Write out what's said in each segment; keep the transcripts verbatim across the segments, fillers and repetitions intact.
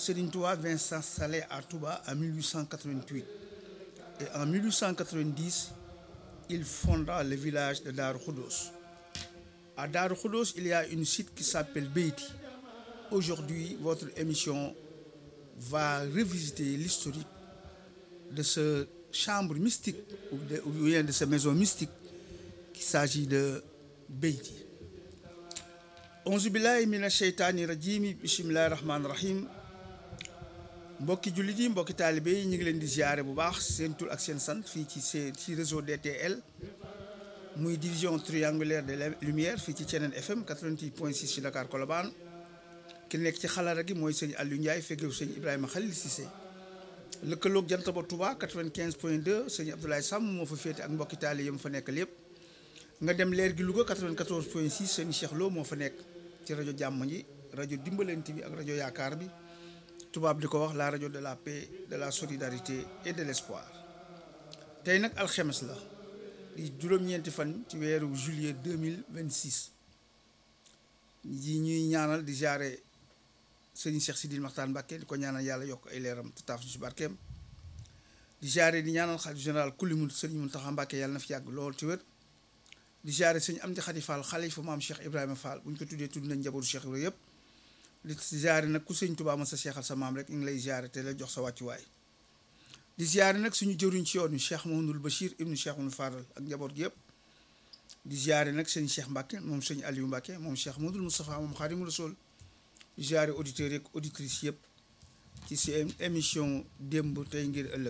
Serigne Touba vint s'installer à Touba en mille huit cent quatre-vingt-huit et en mille huit cent quatre-vingt-dix, il fonda le village de Darou Khoudoss. À Darou Khoudoss, il y a une site qui s'appelle Beyti. Aujourd'hui, votre émission va revisiter l'historique de ce chambre mystique ou de, ou bien de cette maison mystique qu'il s'agit de Beyti. Auzu billahi mina sheytaani rajim, bismillahi rahmaani rahim. Mbokki jullit yi, mbokki taalibe yi, ñu ngi leen di ziare bu baax seen tur ak seen sant fii ci ci réseau D T L muy division triangulaire de la lumière fii ci Thiénène F M quatre-vingt-huit point six ci Dakar Colobane. Ki nekk ci xalaat gi mooy sëñ Aliou Ndiaye fekkewu sëñ Ibrahima Khalil Cissé. Lëkkaloog jant ba Touba quatre-vingt-quinze point deux sëñ Abdoulaye Sam moo fa féete ak mbokki taalibe yi mu fa nekk lépp. Nga dem leer gi Louga quatre-vingt-quatorze point six sëñ Cheikh Lo moo fa nekk ci rajo jàmm ji rajo dimbalante bi ak rajo yaakaar bi. Tubaab di ko wax la rajo de la paix, de la solidarité et de l'espoir. Tey nag alxemes la di juróom-ñeenti fan ci weeru juillet deux mille vingt-six yi ñuy ñaanal di jaare sëriñ Cheikh Sidil Maxtaan Mbàkke di ko ñaanal yàlla yokk ay leeram te taaf ci barkeem di jaare di ñaanal xalifa général kulli mu sëriñ Muntaxa Mbàkke yàlla na fi yàgg lool ci wér di jaare sëñ Amdi Xadi Fall xalifa maam Cheikh Ibrahima Fall bu ñu ko tuddee tudd nañ njabootu Cheikh Ibrahima yëpp di ziare nag ku sëñ Tuubaa ma sa seexal sa maam rek ñu ngi lay ziare te la jox sa wàccuwaay di ziare nag suñu jëruñ ci yoon wi Cheikh Mouhamadoul Bachir ibnu Cheikh Mouhamadou Fadal ak njaboot gi yëpp di ziare nag sëñ Cheikh Mbacke moom sëñ Aliou Mbacke moom Cheikh Mouhamadoul Moustapha moom Khadimou Rassoul di ziare auditeurs yeeg auditrices yëpp ci seen émission démb tey ngir ëllëg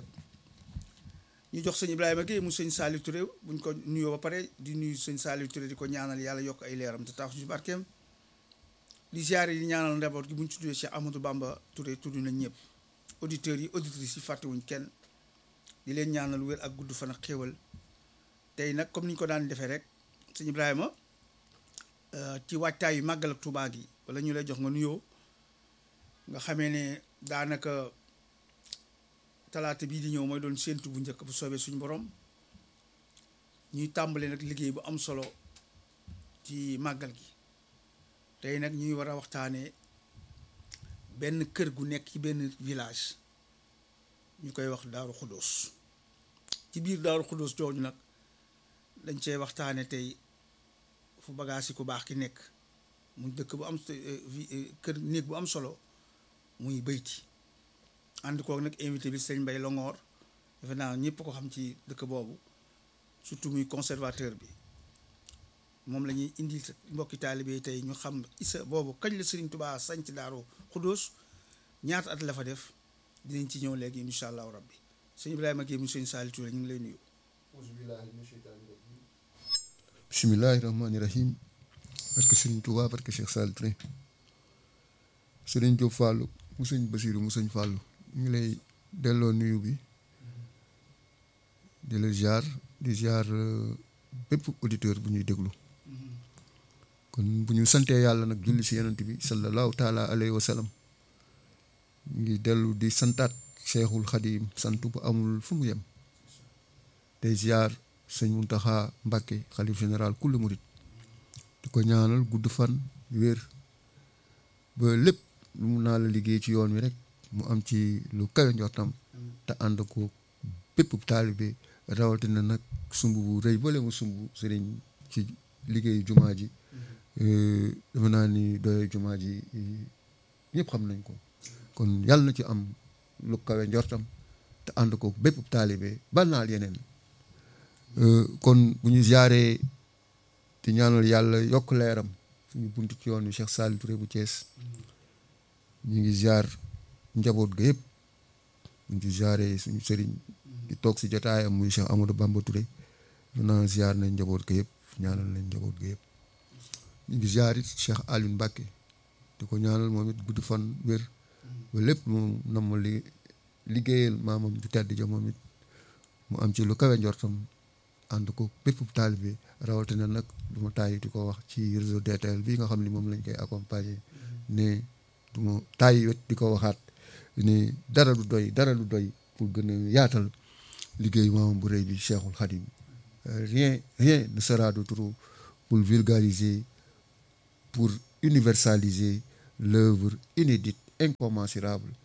ñu jox sëñ Ibrahima Gueye mu sëñ Saliou Touré buñ ko nuyoo ba pare di nuyu sëñ Saliou Touré di ko ñaanal yàlla yokk ay leeram te tax ci barkeem di ziare di ñaanal njaboot gi bu ñu tuddee Cheikh Amadou Bamba Touré tudd nañ ñëpp auditeurs yi auditrices yi fàttewuñ kenn di leen ñaanal wér ak gudd fan ak xéewal tey nag comme ni ñu ko daan defee rek sëñ Ibrahima ci waajtaayu màggal ak Tuubaa gi wala ñu lay jox nga nuyoo nga xamee ne daanaka talaata bii di ñëw mooy doon séentu bu njëkk bu soobee suñu borom ñuy tàmbale nag liggéey bu am solo ci màggal gi. tey nag ñuy war a waxtaanee benn kër gu nekk ci benn village ñu koy wax Daaru Khoudoss ci biir Daaru Khoudoss jooju nag dañ cee waxtaane tey fu bagaas yi ku baax ki nekk muy dëkk bu am kër néeg bu am solo muy Beyti ànd koog nag invité bi sëñ Mbay Longoor defe naa ñëpp ko xam ci dëkk boobu surtout muy conservateur bi moom la ñuy indi mbokki taalibe yi tey ñu xam isa boobu kañ la Serigne Touba sañc Daaru Khoudoss ñaata at la fa def dinañ ci ñëw léegi incha allahu rabbi sëñ Ibrahima Gueye mu sëñ Saliou Touré ñu ngi lay nuyu. bismillahi rahmaani rahim barke Serigne Touba barke Cheikh Saliou Touré Serigne Diop Fallou mu sëñ Basiru mu sëñ Fallou ñu ngi lay delloo nuyu bi di la ziar di ziar bépp auditeur bu ñuy déglu. kon bu ñu santee yàlla nag julli si yonent bi sallallahu taala alayhi wa sallam ngi dellu di santaat Cheikhul Khadim sant bu amul fu mu yem tey ziar sëñ Muntaxa Mbàkke xalif général kulli murit di ko ñaanal gudd fan wér ba lépp lu mu naa la liggéey ci yoon wi rek mu am ci lu kawe njortam te ànd ko bépp taalibe rawatina nag sumb bu rëy bale mu sumb sëriñ ci liggéeyu jumaa ji dama naa ni doye jumaa ji ñëpp xam nañ ko kon yàlla na ci am lu kawe njortam te ànd ko bépp taalibe bal naal yeneen kon bu ñu ziaree te ñaanal yàlla yokk leeram suñu bunt ci yoon wi Cheikh Saliou Touré bu Thiès ñu ngi ziar njaboot ga yëpp ñu ngi ziaree suñu sëriñ di toog si jotaayam muy Cheikh Amadou Bamba Touré naa ziar nañ njaboot ga yëpp ñaanal nañ njaboot ga yëpp ñu ngi ziar it Cheikh Aliou Mbacke di ko ñaanal moom it gudd fan wér ba lépp mu nam li liggéeyal maamam ju tedd ja moom it mu am ci lu kawe njortam ànd ko bépp taalibe rawatina nag du ma tàyyi di ko wax ci réseau D T L bii nga xam ni moom lañ koy accompagner ne du ma tàyyi wet di ko waxaat ne dara du doy dara du doy pour gën a yaatal liggéeyu maamam bu rëy bi Cheikhul Khadim rien rien ne sera de trop pour vulgariser pour universaliser l'œuvre inédite incommensurable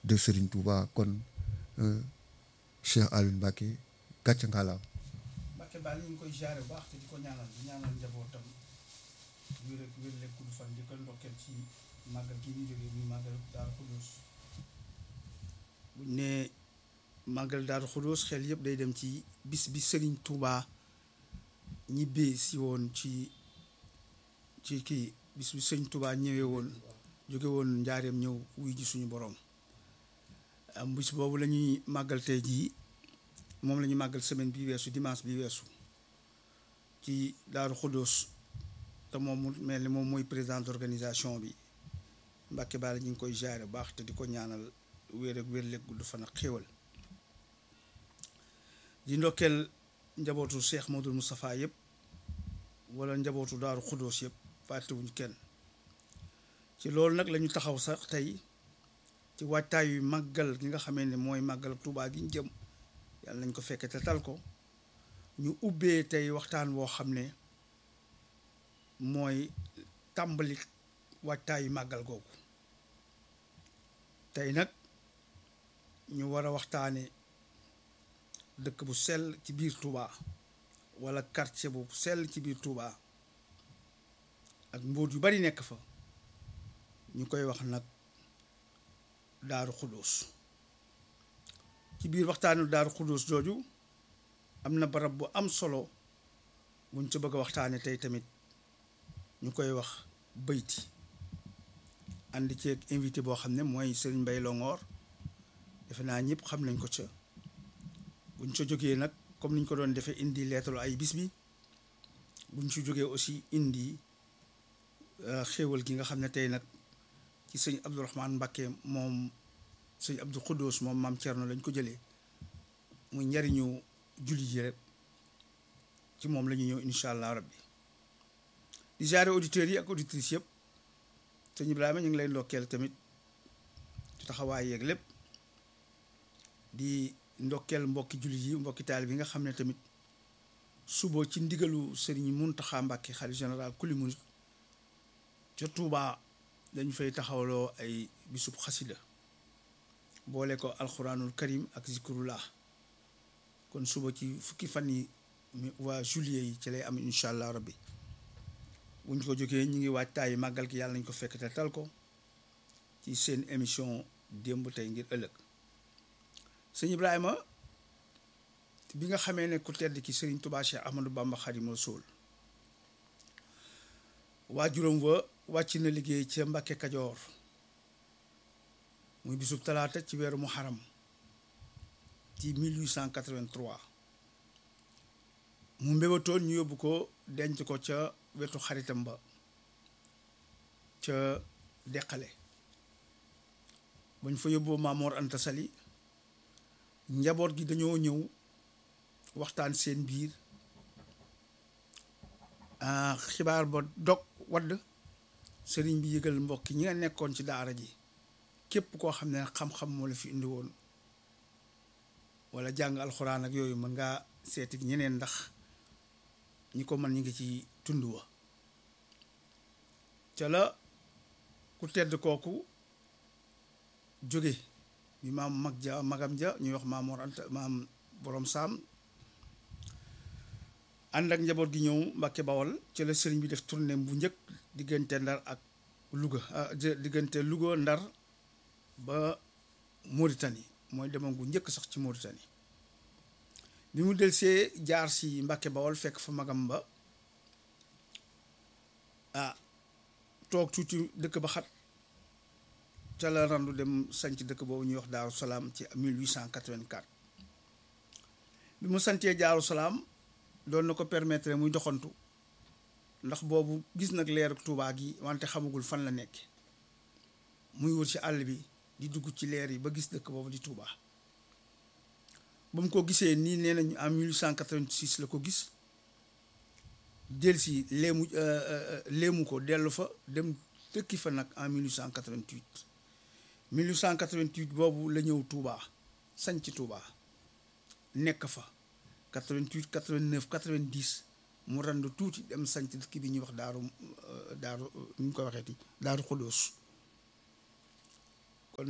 de Serigne Touba kon Cheikh Aliou Mbacké gàcce ngalaam. Mbacké Balla ñu ngi koy jaare bu baax te di ko ñaanal di ñaanal njabootam wér ak wér lekk du fan di ko ndokkeel ci màggal gi ñu jógee muy màggal Daaru Xudoos. buñ ne màggal Daaru Xudoos xel yëpp day dem ci bis bi Serigne Touba ñibbee si woon ci ci kii bis bi Serigne Touba ñëwee woon jóge woon njaareem ñëw wuy ji suñu borom. am bis boobu la ñuy màggal tey jii moom la ñuy màggal semaine bi weesu dimanche bi weesu ci Daaru Xudoos te moom mu mel ni moom mooy président d'organisation bi Mbacké Balla ñu ngi koy jaare bu baax te di ko ñaanal wéer ak wér lekk gudd fan ak xéewal di ndokkeel njabootu Cheikh Modou Moustapha yëpp wala njabootu Daaru Xudoos yëpp fàttewuñ kenn ci loolu nag la ñu taxaw sax tey ci waajtaayu màggal gi nga xamee ne mooy màggal Tuubaa gi ñu jëm yàlla nañ ko fekke te tal ko ñu ubbee tey waxtaan woo xam ne mooy tàmbali waajtaayu màggal googu tey nag ñu war a waxtaane dëkk bu sell ci biir Touba wala quartier bu sell ci biir Touba ak mbóot yu bari nekk fa ñu koy wax nag Daaru Xudoos. ci biir waxtaanu Daaru Xudoos jooju am na barab bu am solo buñ ci bëgg a waxtaane tey tamit ñu koy wax Bayti ànd ceeg invité boo xam ne mooy Serigne Mbaye Longhor defe naa ñëpp xam nañ ko ca buñ ca jógee nag comme niñ ko doon defee indi leetalu ay bis bi buñ ci jógee aussi indi xéewal gi nga xam ne tey nag ci sëñ Abdourahmane Mbacké moom sëñ Abdou Xudoos moom maam Thierno lañ ko jëlee muy njariñu jullit yi rek ci moom la ñu ñëw incha allah rabbi di jaare auditeurs yi ak auditrices yëpp sëñ Ibrahima ñu ngi lay ndokkeel tamit ci taxawaay yeeg lépp di ndokkeel mbokki jullit yi mbokki taalibe bi nga xam ne tamit suba ci ndigalu Serigne Mountakha Mbacké xalifa général kuli murit ca Touba dañu fay taxawloo ay bisub xasida boole ko alxuraanul karim ak zikrullah kon suba ci fukki fan yi waa juillet yi ci lay am incha allah rabbi buñ ko jógee ñu ngi waajtaayu màggal gi yàlla nañ ko fekk te tal ko ci seen émission démb tey ngir ëllëg sëñ Ibrahima bi nga xamee ne ku tedd ki Serigne Touba Cheikh Ahmadou Bamba Khadimu Rasul waajuram wa wàcc na liggéey ca Mbacké Kajoor muy bisub talaata ci weeru muharram ci mille huit cent quatre-vingt-trois mu mbébatoon ñu yóbbu ko denc ko ca wetu xaritam ba ca deqale bañ fa yóbboo Maamoor Anta Sali njaboot gi dañoo ñëw waxtaan seen biir xibaar ba dog wadd sëriñ bi yëgal mbokki ñi nga nekkoon ci daara ji képp koo xam ne xam-xam moo la fi indi woon wala jàng alxuraan ak yooyu mën ngaa seeti ñeneen ndax ñi ko mën ñi ngi ci tund wa ca la ku tedd kooku jóge bi maam mag ja magam ja ñuy wax maam Mor Anta maam borom saam ànd ak njaboot gi ñëw Mbacké Bawol ca la sëriñ bi def tournée bu njëkk diggante Ndar ak Louga diggante Louga Ndar ba Mauritanie mooy demam gu njëkk sax ci Mauritanie bi mu delsee jaar si Mbacké Bawol fekk fa magam ba ah toog tuuti dëkk ba xat ca la randu dem sanc dëkk boobu ñuy wax Daaru Salaam ci mille huit cent quatre-vingt-quatre bi mu santee Daaru Salaam doon na ko permettre muy doxantu ndax boobu gis nag leeru Tuubaa gi wante xamagul fan la nekk muy wër ci àll bi di dugg ci leer yi ba gis dëkk boobu di Tuubaa ba mu ko gisee nii nee nañu en mille huit cent quatre-vingt-six la ko gis del si léemu léemu ko dellu fa dem dëkki fa nag en mille huit cent quatre-vingt-huit mille huit cent quatre-vingt-huit boobu la ñëw Touba sañ ci Touba nekk fa quatre-vingt-huit quatre-vingt-neuf quatre-vingt-dix mu randu tuuti dem sañ ci dëkk bi ñuy wax daaru daaru nu ñu ko waxeeti Daaru Xudoos kon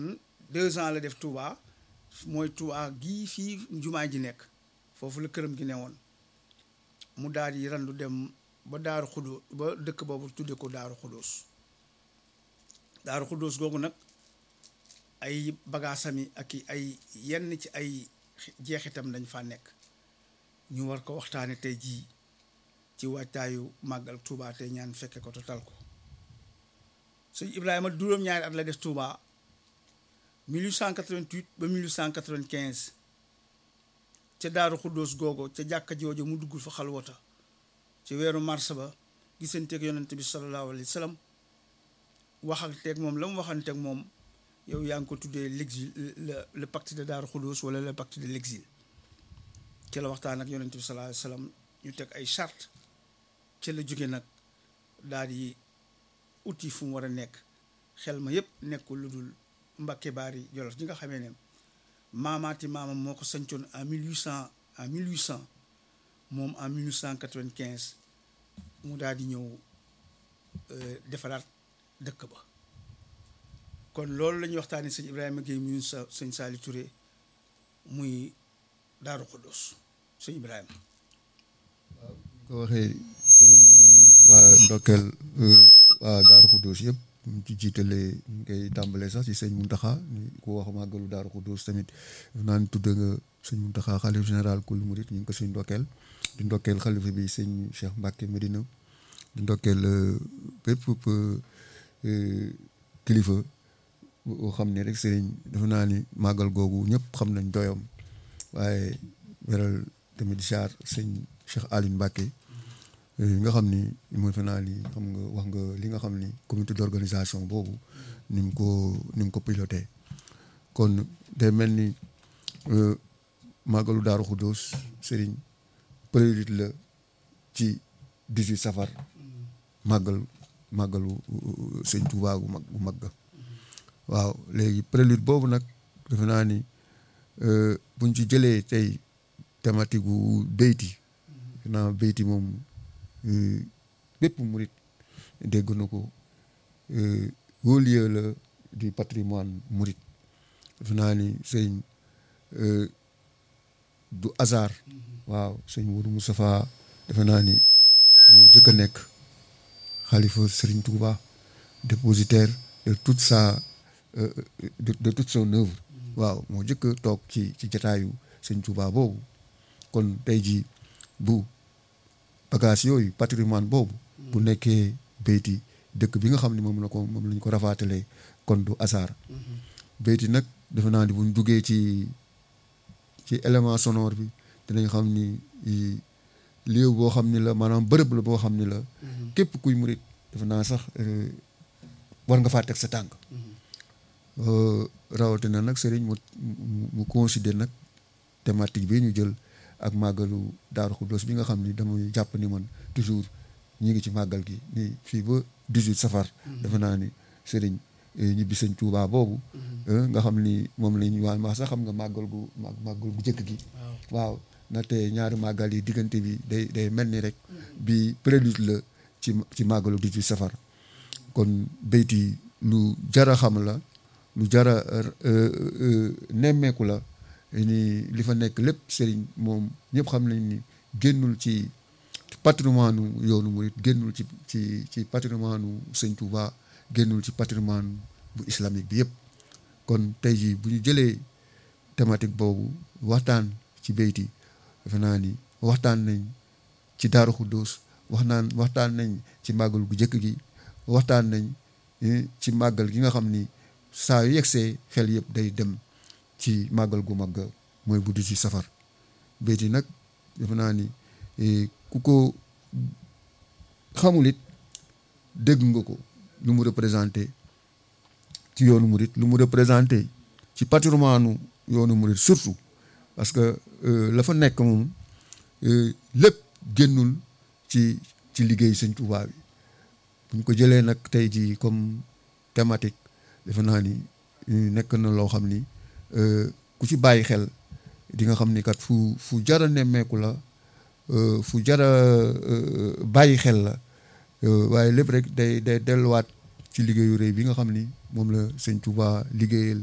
deux ans la def Touba mooy Touba gii fii jumaa ji nekk foofu la këram gi ne woon mu daal di randu dem ba Daaru Xudóos ba dëkk boobu tudde ko Daaru Xudóos Daaru Xudóos googu nag ay bagaasami ak i ay yenn ci ay jeexitam dañ fa nekk ñu war ko waxtaane tey jii ci waajtaayu màggal Touba tey ñaan fekke ko total ko sëñ Ibrahima juróom-ñaari at la def Touba mille huit cent quatre-vingt-huit ba mille huit cent quatre-vingt-quinze ca Daaru Xuddoos googu ca jàkka jooju mu dugg fa xalwata ci weeru mars ba gisanteeg yonent bi sallallahu alayhi wa sallam waxanteeg moom la mu waxanteeg moom yow yaa ngi ko tuddee l'exil le pacte de Daaru Xuddoos wala le pacte de l'exil ci la waxtaan ak yonent bi sallallahu alayhi wa sallam ñu teg ay charte ci la jóge nag daal di uti fu mu war a nekk xel ma yépp nekkul lu dul Mbàkke Baari Jolof ji nga xamee ne maamaati maamam moo ko sancoon en mille huit cent en mille huit cent moom en mille huit cent quatre-vingt-quinze mu daal di ñëw defaraat dëkk ba kon loolu la ñuy waxtaanee sëñ Ibrahima Gueye mu sa sëñ Saliou Touré muy Daaru Xuddoos sëñ Ibrahima. waaw ko waxee sëriñ waa ndokkeel waa Daaru Xuddoos yëpp ñu ci jiitalee ñu koy tàmbalee sax ci sëñ Muntaxa ku wax màggalu Daaru Xuddoos tamit daf naa ni tudd nga sëñ Muntaxa xalif général kul murit ñu ngi ko suñ ndokkeel di ndokkeel xalifa bi sëñ Cheikh Mbacke Medina di ndokkeel bépp kilifa boo xam ne rek sëriñ dafa naa ni màggal googu ñëpp xam nañ doyam waaye weral tamit jaar sëñ Cheikh Aline Mbacke nga xam ni mooy fa naa ni xam nga wax nga li nga xam ni comité d'organisation boobu ni mu ko ni mu ko piloté kon day mel ni màggalu Daaru Xuddoos sëriñ prélude la ci dix-huit safar màggal màggalu sëñ Tuubaa gu mag gu mag ga waaw léegi prélude boobu nag defe naa ni buñ ci jëlee tey thématique gu béyti naa béyti moom bépp murit dégg na ko haut lieu la du patrimoine murit defe naa ni sëñ du hasard waaw sëñ Modou Moustapha defe naa ni moo jëkk a nekk xalifa Serigne Touba dépositaire de toute sa de, de toute son œuvre waaw moo jëkk a toog ci ci jataayu sëñ Touba boobu kon tey jii bu bagage yooyu patrimoine boobu bu nekkee béyti dëkk bi nga xam ne moom la ko moom lañ ko rafaatalee kon du hasard béyti nag defe naa ni buñ duggee ci ci élément sonore bi dinañ xam ni lieu boo xam ni la maanaam bërëb la boo xam ni la képp kuy murit defe naa sax war nga faa teg sa tànk rawatina nag sëriñ mu mu considère nag thématique bi ñu jël ak màggalu Daaru Xuddoos bi nga xam ni damay jàpp ni man toujours ñi ngi ci màggal gi ni fii ba dix-huit safar defe naa ni sëriñ ñibbi sëñ Tuubaa boobu nga xam ni moom la ñu waan wax sax xam nga màggal gu màggal gu jëkk gi waaw na te ñaari màggal yi diggante bi day day mel ni rek bi prélude la ci ci màggalu dix-huit safar kon béyti lu jara xam la lu jara nemmeeku la ni li fa nekk lépp sëriñ moom ñëpp xam nañ ni génnul ci patrimoine yoonu murit génnul ci ci ci patrimoine sëñ Touba génnul ci patrimoine bu islamique bi yëpp kon tey jii bu ñu jëlee thématique boobu waxtaan ci béyti defe naa ni waxtaan nañ ci Daaru Xuddoos wax naan waxtaan nañ ci màggal gu jëkk gi waxtaan nañ ci màggal gi nga xam ni saa yu yegsee xel yëpp day dem ci màggal gu mag mooy bu dix-huit safar béyti nag defe naa ni ku ko xamul it dégg nga ko lu mu représenté ci yoonu murit lu mu représenté ci patrimoine yoonu murit surtout parce que la fa nekk moom lépp génnul ci ci liggéey sëñ Tuubaa bi buñ ko jëlee nag tey jii comme thématique defe naa ni nekk na loo xam ni ku ci bàyyi xel di nga xam ni kat fu fu jara nemmeeku la fu jara bàyyi xel la waaye lépp rek day day delluwaat ci liggéeyu rëy bi nga xam ni moom la sëñ Tuubaa liggéeyal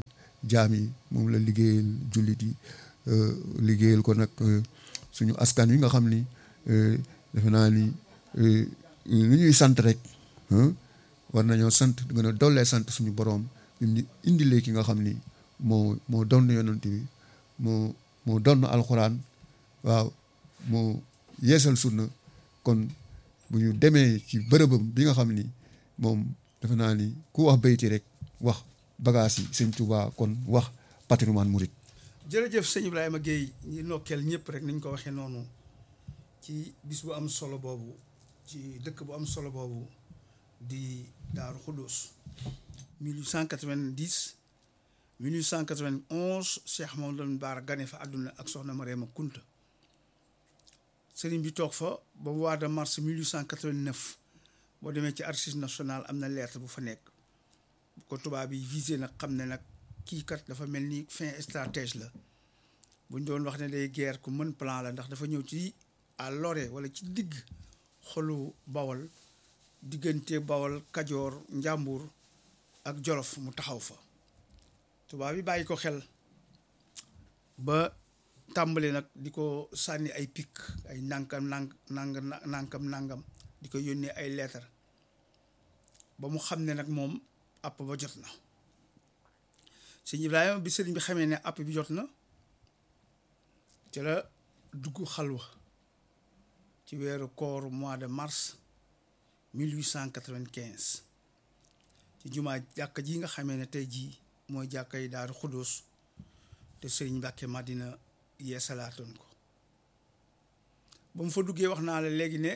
jaam yi moom la liggéeyal jullit yi liggéeyal ko nag suñu askan wi nga xam ni defe naa ni lu ñuy sant rek war nañoo sant gën a dollee sant suñu boroom ñun ñu indilee ki nga xam ni moo moo doon yonent bi moo moo doon alxuraan waaw moo yeesal sunna kon bu ñu demee ci bërëbam bi nga xam ni moom defe naa ni ku wax bayti rek wax bagage yi sëñ Touba kon wax patrimoine mouride. jërëjëf sëñ Ibrahima Gueye ñi nokkeel ñëpp rek niñ ko waxee noonu ci bis bu am solo boobu ci dëkk bu am solo boobu di Daaru Xudoos mille huit cent quatre-vingt-dix mille huit cent quatre-vingt-onze Cheikh Mamadou Bara gane fa àdduna ak soxna Mariama Kunta sëriñ bi toog fa ba mois de mars mille huit cent quatre-vingt-neuf boo demee ci archives nationales am na lettre bu fa nekk bu ko tubaab yi visé nag xam ne nag kii kat dafa mel ni fin stratège la buñ doon wax ne day guerre ku mën plan la ndax dafa ñëw ci à l'orée wala ci digg xolu Bawol diggante Bawol Kajoor Njàmbur ak Jolof mu taxaw fa tubaab yi bàyyi ko xel ba tàmbali nag di ko sànni ay pik ay nànkam nànk nàng nànkam nàngam di ko yónnee ay lettre ba mu xam ne nag moom app ba jot na sëñ Ibrahima bi sëriñ bi xamee ne app bi jot na ci la dugg xalwa ci weeru koor mois de mars mille huit cent quatre-vingt-quinze ci jumaa jàkka ji nga xamee ne tey jii mooy jàkka yi Daaru Xudoos te sëriñ Mbàkke Madina yee salaatoon ko ba mu fa duggee wax naa la léegi ne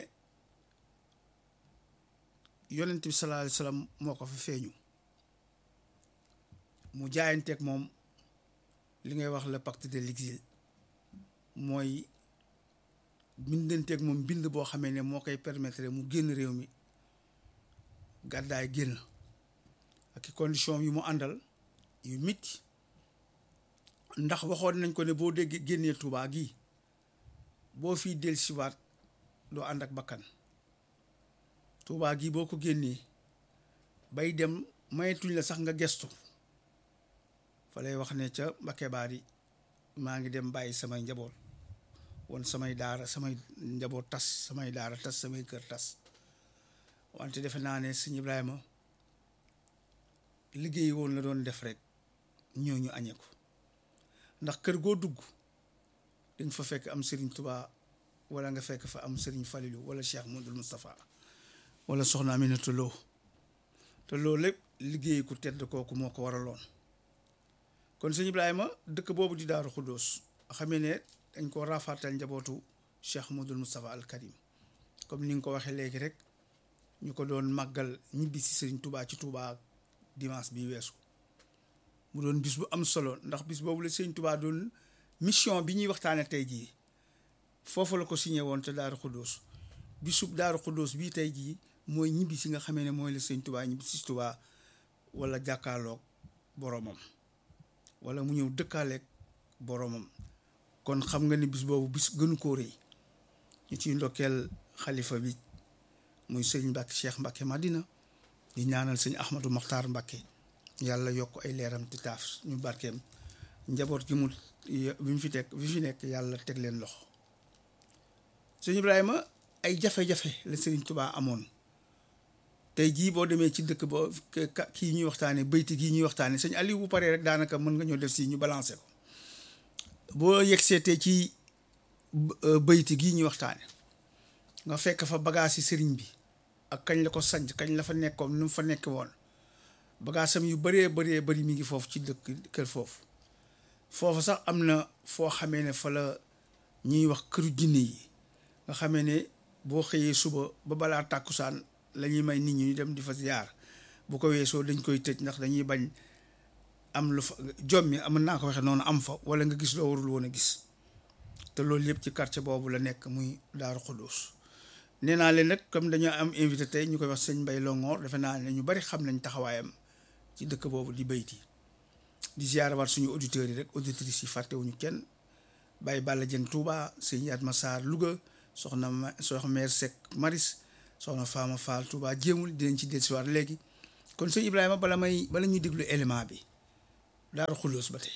yonent bi sallallahu alayhi wa sallam moo ko fa feeñu mu jaayanteeg moom li ngay wax le pacte de l'exil mooy bindanteeg moom bind boo xamee ne moo koy permettre mu génn réew mi gàddaay génn ak i condition yu mu àndal yu mitti ndax waxoon nañ ko ne boo déggee génnee Tuubaa gi boo fii dellusiwaat doo ànd ak bakkan Tuubaa gi boo ko génnee bay dem mayetuñ la sax nga gestu fa lay wax ne ca Mbakke Baari maa ngi dem bàyyi samay njaboot woon samay daara samay njaboot tas samay daara tas samay kër tas wante defe naa ne sëñ Ibrahima liggéey woon la doon def rek ñooñu añee ko ndax kër goo dugg dañ fa fekk am Serigne Touba wala nga fekk fa am Serigne Falilou wala Cheikh Mouhamadoul Moustapha wala Soxna Aminata Lo te loolu lépp liggéey ku tedd kooku moo ko waraloon kon sëñ Ibrahima dëkk boobu di Daaru Xudoos xamee ne dañ ko rafaatal njabootu Cheikh Mouhamadoul Moustapha al Karim comme ni nga ko waxee léegi rek ñu ko doon màggal ñibbi si Serigne Touba ci Touba dimanche bi weesu mu doon bis bu am solo ndax bis boobu la Serigne Touba doon mission bi ñuy waxtaane tey jii foofu la ko signé woon te Daaru Xudoos bisub Daaru Xudoos bii tey jii mooy ñibbi si nga xamee ne mooy la Serigne Touba ñibbi si Touba wala jàkkaarloog boromam wala mu ñëw dëkkaaleeg boromam kon xam nga ni bis boobu bis gënu koo rëy ñu ciy ndokkeel xalifa bi muy sëñ Mbàkke Cheikh Mbàkke Madina di ñaanal sëñ Ahmadou Makhtar Mbàkke yàlla yokk ay leeram ti taaf ñu barkeem njaboot gi mu bi mu fi teg bi fi nekk yàlla teg leen loxo sëñ Ibrahima ay jafe-jafe la Sëriñ Tuubaa amoon tey jii boo demee ci dëkk ba kii ñuy waxtaane bayti gii ñuy waxtaane sëñ Aliou bu paree rek daanaka mën nga ñoo def si ñu balancé ko boo yegseetee ci bayti gii ñuy waxtaane nga fekk fa bagage yi sëriñ bi ak kañ la ko sanc kañ la fa nekkoon nu mu fa nekk woon bagaasam yu bëree bëree bëri mi ngi foofu ci dëkk kër foofu foofu sax am na foo xamee ne fa la ñuy wax këru jinne yi nga xamee ne boo xëyee suba ba balaa tàkkusaan la ñuy may nit ñi ñu dem di fa ziar bu ko weesoo dañ koy tëj ndax dañuy bañ am lu fa jommi am naa ko waxe noonu am fa wala nga gis loo warul woon a gis te loolu yëpp ci quartier boobu la nekk muy Daaru Xudoos nee naa leen nag comme dañoo am invité tey ñu koy wax sëñ Mbay Longoor defe naa ne ñu bari xam nañ taxawaayam ci dëkk boobu di bayti di ziar war suñu auditeurs yi rek auditrices yi fàttewuñu kenn Baye Balla Dieng Touba sëñ Yatma Sarr Louga soxna ma soxna mère Seck Maris soxna Fama Fall Touba jéemul dinañ ci dellusiwaat léegi kon sëñ Ibrahima bala may bala ñuy déglu élément bi Daaru Xudoos ba tey.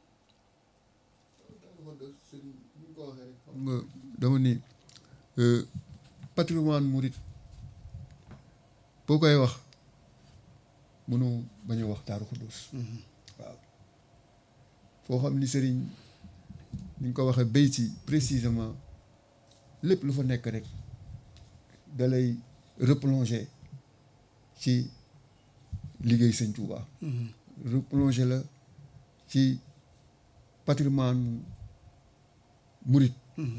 xam nga dama ni patrimoine murit boo koy wax mënoo bañ a wax Daaru Xudoos. waaw foo xam ni sëriñ ni nga ko waxee béy ci précisément lépp lu fa nekk rek da lay replonger ci liggéey sëñ Touba. replonger la ci patrimoine murit.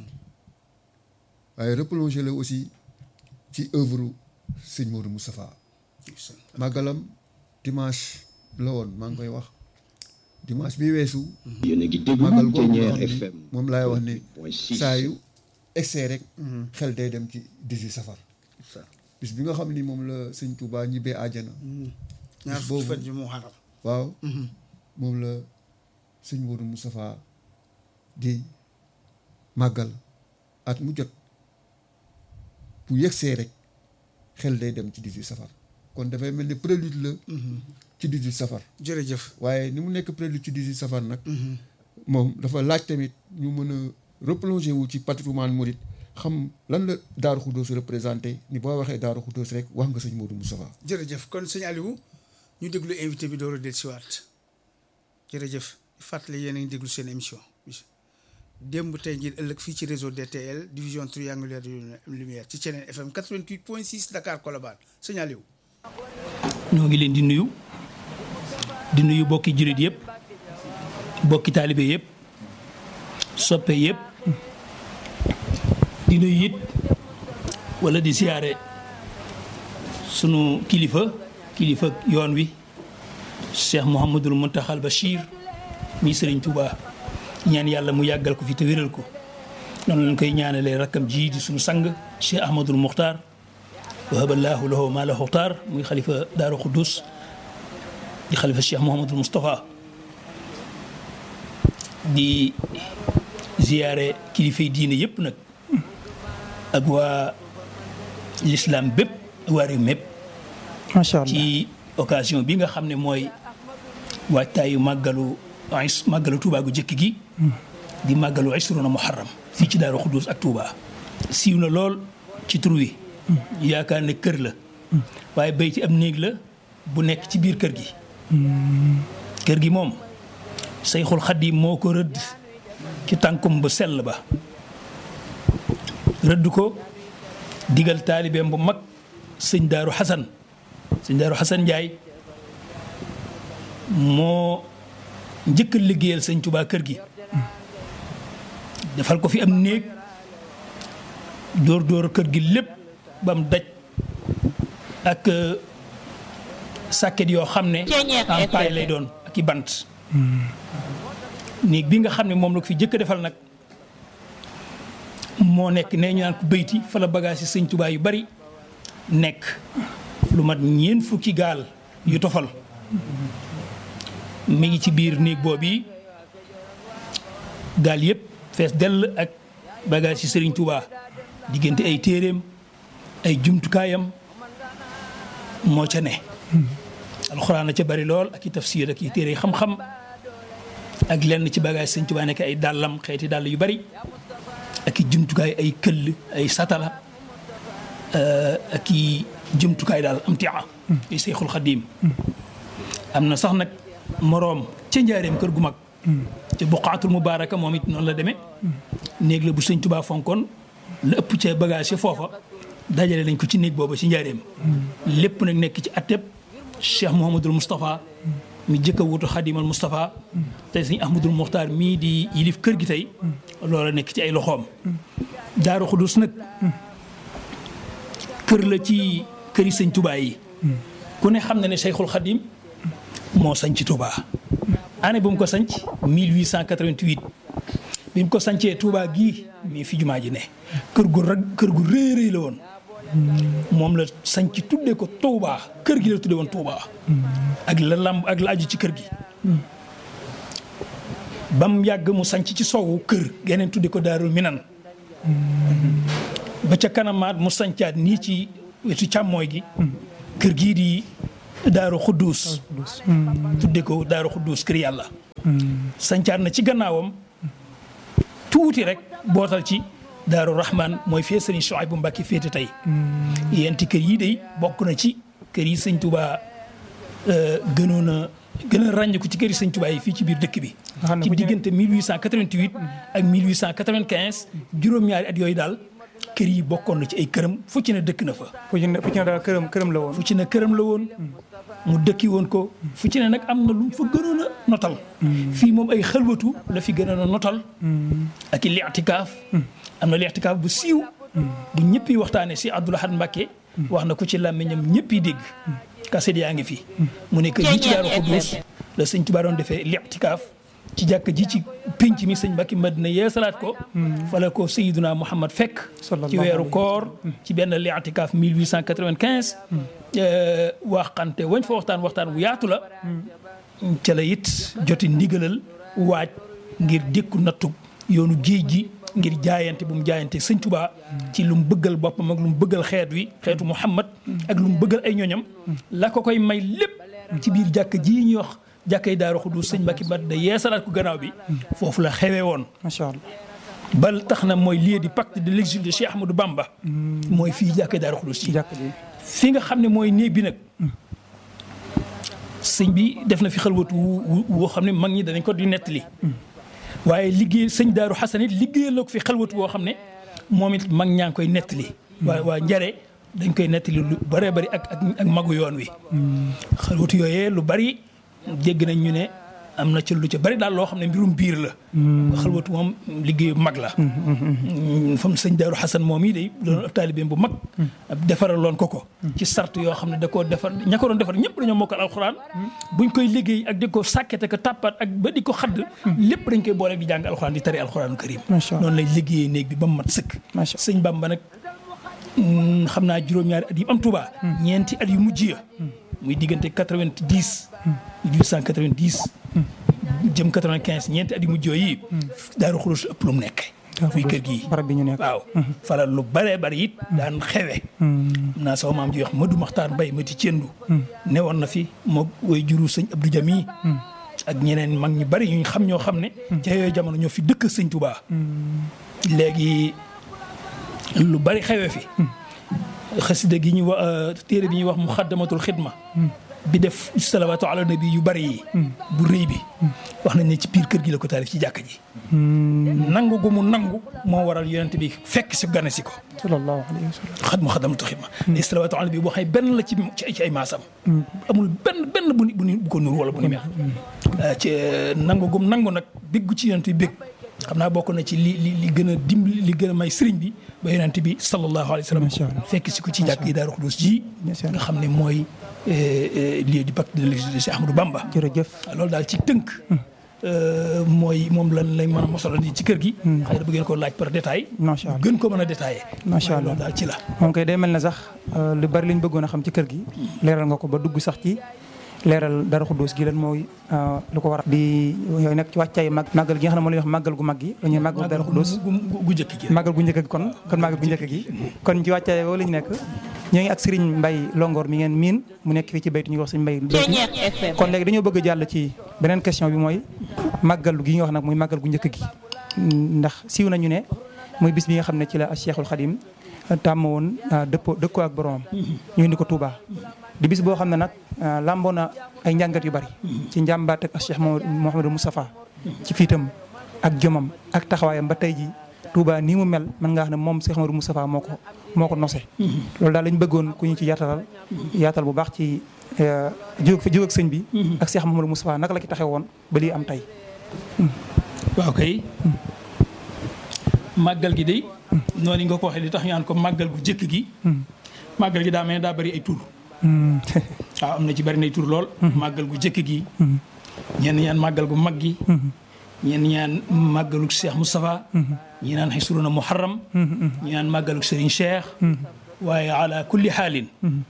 waaye replonger la aussi ci œuvre sëñ Modou Moustapha. màggalam dimanche la woon maa ngi koy wax dimanche bi weesu. màggal googu nga xam ni moom laay wax ni saa yu excès rek. xel day dem ci dix-huit safar. bis bi nga xam ni moom la sëñ Touba ñibbee àjjana. ñaar fukki fan ji mu xaram. waaw moom la sëñ Modou Moustapha di màggal at mu jot bu yegsee rek xel day dem ci dix-huit safar kon dafay mel ni prélude la ci dix-huit safar. jërëjëf. waaye ni mu nekk prélude ci dix-huit safar nag moom dafa laaj tamit ñu mën a replonger wu ci patrimoine mouride xam lan la Daaru Xudoos représenté ni boo waxee Daaru Xudoos rek wax nga sëñ Modou Moustapha. jërëjëf kon sëñ Aliou ñu déglu invité bi door a dellusiwaat jërëjëf fàttali yéen a ngi déglu seen émission démb tey ngir ëllëg fii ci réseau D T L division triangulaire de lumière ci Thiénène F M quatre-vingt-huit point six Dakar Colobane sëñ Aliou. ñoo ngi leen di nuyu di nuyu bokki jurit yëpp bokki taalibe yëpp soppe yëpp di nuyu it wala di siyaare sunu kilifa kilifa yoon wi Cheikh Mouhamadul Muntaxal Bachir mi Sëriñ Touba ñaan yàlla mu yàggal ko fi te wéral ko noonu lañ koy ñaanalee rakkam ji di sunu sang Cheikh Ahmadul Muxtaar wahaballahu lahu ma lahu xtaar muy xalifa Daaru Xuddus di xalifa Cheikh Mouhamadul Moustapha di ziyaare kilifay diine yëpp nag ak waa l'islam bépp waa réew mépp macha allah ci occasion bi nga xam ne mooy waajtaayu màggalu màggalu Touba gu jëkk gi di màggalu isruna muharram fii ci Daaru Xuddus ak Touba siiw na lool ci tur wi yaakaar ne kër la waaye bayti am néeg la bu nekk ci biir kër gi kër gi moom Seyxul Xadiim moo ko rëdd ci tànkum bu sell ba rëdd ko digal taalibeem bu mag sëñ Daaru Xasan sëñ Daaru Xasan Njaay moo njëkk a liggéeyal sëñ Tuubaa kër gi defal ko fi am néeg dóor dóor kër gi lépp ba mu daj ak sàkket yoo xam ne en paille lay doon ak i bant néeg bi nga xam ne moom la ko fi jëkk defal nag moo nekk nee ñu naan ko béyti fa la bagage yi sëñ Tuubaa yu bari nekk lu mat ñeent fukki gaal yu tofal mi ngi ci biir néeg boobu yi gaal yëpp fees dell ak bagage yi sëriñ Tuubaa diggante ay téeréem ay jumtukaayam moo ca ne alxuraan a ca bari lool ak i tafsir ak i téere xam-xam ak lenn ci bagage sëñ Tuubaa nekk ay dàllam xeeti dàll yu bari ak i jumtukaay ay këll ay satala ak i jumtukaay daal am tia ay Seyxul Xadiim am na sax nag moroom ca njaareem kër gu mag ca buqaatul mubaaraka moom it noonu la demee néeg la bu sëñ Tuubaa fonkoon la ëpp ca bagage yi foofa dajale nañ ko ci néeg booba ci njaareem lépp nag nekk ci atteb Cheikh Mouhamadul Moustapha mi jëkk a wutu Xadimal Moustapha tey sëñ Ahmadul Muxtaar mii di yilif kër gi tey loola nekk ci ay loxoom Daaru Xuddus nag kër la ci këri sëñ Tuubaa yi ku ne xam na ne Seyxul Xadiim moo sañ ci Touba année bu mu ko sanc mille huit cent quatre-vingt-huit bi mu ko sancee Touba gii mii fi jumaa ji ne kër gu rag kër gu rëy rëy la woon moom la sanc tuddee ko Touba kër gi la tuddee woon Touba ak la lamb ak la aju ci kër gi ba mu yàgg mu sanc ci sowu kër geneen tuddee ko Daarul Minan ba ca kanamaat mu sancaat nii ci wetu càmmooy gi kër gii di Daaru Xuddus Xuddus. tudde ko Daaru Xuddus kër yàlla. sancaar na ci gannaawam tuuti rek bootal ci Daaru Rahman mooy fee sëriñ Souhaïbou Mbacké féete tey. yenti kër yii de bokk na ci kër yi sëñ Touba gënoon a gën a ràññeeku ci kër yi sëñ Touba yi fii ci biir dëkk bi. ci diggante mille huit cent quatre-vingt-huit ak mille huit cent quatre-vingt-quinze juróom-ñaari at yooyu daal kër yi bokkoon na ci ay këram fu ci ne dëkk na fa. fu ci ne fu ci ne daal këram këram la woon. fu ci ne këram la woon. mu dëkki woon ko fu ci ne nag am na lu mu fa gënoon a notal. fii moom ay xalwatu la fi gënoon a notal. ak i li'tikaaf. am na li'tikaaf bu siiw. bu ñëpp yi waxtaanee si Abdoul Ahad Mbacké. wax na ko ci làmmiñam ñëpp yi dégg. kaset yaa ngi fi. mu ne kër yi ci Daaru Xuddus la sëñ Tuubaa doon defee li'tikaaf ci jàkk ji ci pénc mi sëñ Mbacké Madina yeesalaat ko. fala ko Sayyiduna Muhammad fekk. ci weeru koor. ci benn li'tikaaf mille huit cent quatre-vingt-quinze. waxante wañ fa waxtaan waxtaan wu yaatu la. ca la it joti ndigalal waaj ngir dékku nattu yoonu géej gi ngir jaayante bu mu jaayante sëñ Tuubaa ci lu mu bëggal boppam ak lu mu bëggal xeet wi xeetu Muhammad ak lu mu bëggal ay ñoñam la ko koy may lépp ci biir jàkk ji ñuy wax jàkkay Daaru Xuddus sëñ Mbacké Madina yeesalaat ko gannaaw bi foofu la xewee woon. macha allah. bal tax na mooy lieu du pacte de l'exil de Cheikh Ahmadou Bamba. mooy fii jàkkay Daaru Xuddus yi. fi nga xam ne mooy néeg bi nag sëñ bi def na fi xalwatu woo xam ne mag ñi danañ ko di nettali. waaye liggéey sëñ Daaru Xasan it liggéeyal na ko fi xalwatu boo xam ne moom it mag ñaa ngi koy nettali. waaye waa njare dañ koy nettali lu bëree bëri ak ak ak magu yoon wi. xalwatu yooyee lu bari jégg nañ ñu ne am na ci lu ca bari daal loo xam ne mbirum biir la. xalwatu moom liggéeyu mag la. fam sëñ Daaru Xasan moom yi day doon taalibeem bu mag. defaraloon ko ko. ci sart yoo xam ne da koo defar ña ko doon defar ñëpp dañoo mokkal alxuraan. buñ koy liggéey ak di ko sàkkete ko tàppaat ak ba di ko xadd. lépp dañ koy boole di jàng alxuraan di tari alxuraanu karim. noonu lay liggéeyee néeg bi ba mu mat sëkk. sëñ Bamba nag xam naa juróom-ñaari at yi am Tuubaa. ñeenti at yu mujj ya muy diggante quatre-vingt-dix. mille huit cent quatre-vingt-dix. jëm quatre-vingt-quinze ñeenti at yu mujj yi. Daaru Xuddus ëpp lu mu nekk. muy kër gii barab bi ñu nekk waaw. fala lu baree bari it daan xewe. naa sama maam ji wax Madu Maxtaar Mbay mati cendu newoon na fi moo way juru sëñ Abdou Jami ak ñeneen mag ñu bari ñu xam ñoo xam ne. ca yooyu jamono ñoo fi dëkk sëñ Tuubaa. léegi lu bari xewe fi. xasida gi ñu wax téere bi ñuy wax Muxaddamatul Xidma. bi def salawaatu ala nabi yu bari yi. bu rëy bi. wax nañ ne ci biir kër gi la ko taalif ci jàkka ji. nangu gu mu nangu moo waral yonent bi fekk si gane si ko. sallallahu alayhi wa sallam. xad Muxaddamatul Xidma. ne salawaatu ala nabi boo xam ne benn la ci ci ay maasam. amul benn benn bu bu bu ko nur wala bu ni mel. ci nangu gum nangu nag béggu ci yonent bi bég. xam naa bokk na ci li li li gën a dimbali li gën a may sëriñ bi ba yonent bi sallallahu alayhi wa sallam fekk si ko ci jàkk yi Daaru Xuddus ji nga xam ne mooy lieu du pacte de l'exil de Cheikh Ahmadou Bamba. jërëjëf loolu daal ci tënk mooy moom lan lañ mën a mosaloon ci kër gi. xëy na bu ngeen ko laaj par détail. macha allah gën ko mën a détaillé. macha allah loolu daal ci la. moom kay day mel ne sax lu bari liñ bëggoon a xam ci kër gi. leeral nga ko ba dugg sax ci. leeral Daaru Xuddus gi lan mooy lu ko waral di yooyu nekk ci wàccaay mag màggal gi nga xam ne moo lay wax màggal gu mag gi la ñuy màggal Daaru Xuddus gu njëkk gi màggal gu njëkk gi kon kon màggal gu njëkk gi kon ci wàccaay woo la ñu nekk ñoo ngi ak Serigne Mbaye Longoor mi ngeen miin mu nekk fii ci baytu ñu wax Serigne Mbaye kon léegi dañoo bëgg a jàll ci beneen question bi mooy màggal gi nga wax nag muy màggal gu njëkk gi ndax siiw nañu ne muy bis bi nga xam ne ci la Cheikhul Khadim tàmm woon dëppoo dëkkoo ak boromam ñu indi ko Touba di bis boo xam ne nag lamboo na ay njàngat yu bari ci njàmbaat ak Cheikh Mouhamadou Moustapha ci fiitam ak jomam ak taxawaayam ba tey ji Touba nii mu mel mën ngaa xam ne moom Cheikh Mouhamadou Moustapha moo ko moo ko nose loolu daal lañ bëggoon ku ñu ci yaatalal yaatal bu baax ci jóg fa jóg ak sëñ bi ak Cheikh Mouhamadou Moustapha naka la ci taxaw woon ba lii am tey. waaw kay màggal gi de noonu nga ko waxee li tax ñu naan ko màggal gu jëkk gi màggal gi daa mel ne daa bari ay tur waaw am na ci bari nay tur lool màggal gu jëkk gi ñenn ñaan màggal gu mag gi ñenn ñaan màggalu Cheikh Moustapha ñi naan xisruna muharram ñi naan màggalu Serigne Cheikh waaye ala kulli xaalin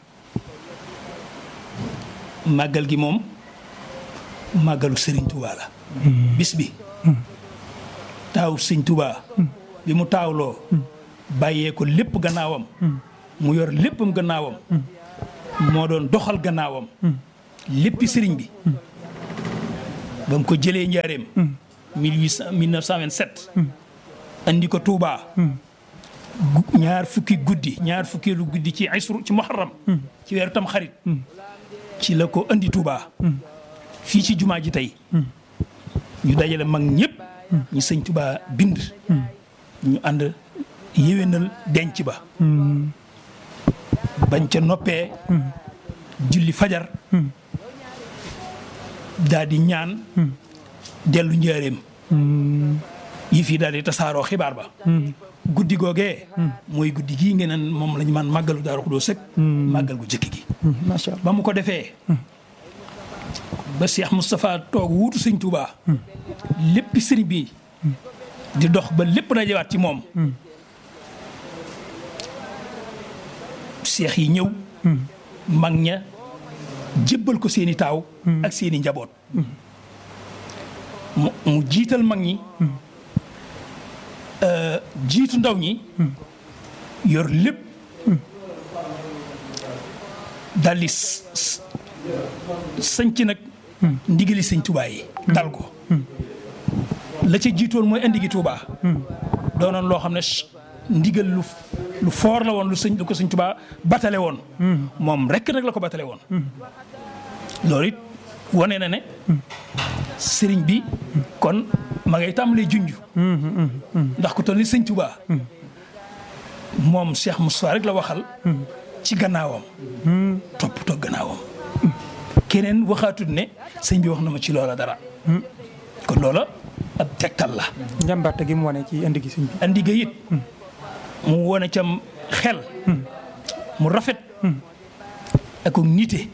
màggal gi moom màggalu Serigne Touba la bis bi taaw Serigne Touba bi mu taawloo bàyyee ko lépp gannaawam mu yor léppam gannaawam moo doon doxal gannaawam léppi sëriñ bi ba mu ko jëlee njaareem mille huit cent mille neuf cent vingt-sept andi ko Touba ñaar fukki guddi ñaar fukkeelu guddi ci isru ci muharram ci weeru tam xarit ci la ko andi Touba fii ci jumaa ji tey ñu dajale mag ñëpp ñu sëñ Touba bind ñu ànd yéwénal denc ba bañ ca noppee julli fajar daal di ñaan dellu njaareem yi fii daal di tasaaroo xibaar ba guddi googee mooy guddi gii ngeen naan moom lañu man màggalu Daaru Xudoos sëkk màggal gu jëkk gi macha allah ba mu ko defee ba Cheikh Moustapha toog wuutu sëñ Touba lépp sëriñ bi di dox ba lépp dajewaat ci moom seex yi ñëw mag ña jébbal ko seeni taaw ak seeni njaboot mu mu jiital mag ñi jiitu ndaw ñi yor lépp daldi sañc nag ndigali sëñ Touba yi dal ko la ca jiitoon mooy indi gi Touba doonoon loo xam ne ndigal lu lu foor la woon lu sëñ lu ko sëñ Touba batale woon moom rekk nag la ko batale woon loolu it wane na ne sëriñ bi kon ma ngay tàmbalee junj ndax ku toll ni sëñ Touba moom Cheikh Moustapha rek la waxal ci gannaawam topp toog gannaawam keneen waxaatut ne sëñ bi wax na ma ci loola dara kon loola ab tegtal la njàmbaarte gi mu wane ci indi gi sëñ bi andi ga it mu wane cam xel mu rafet ak nite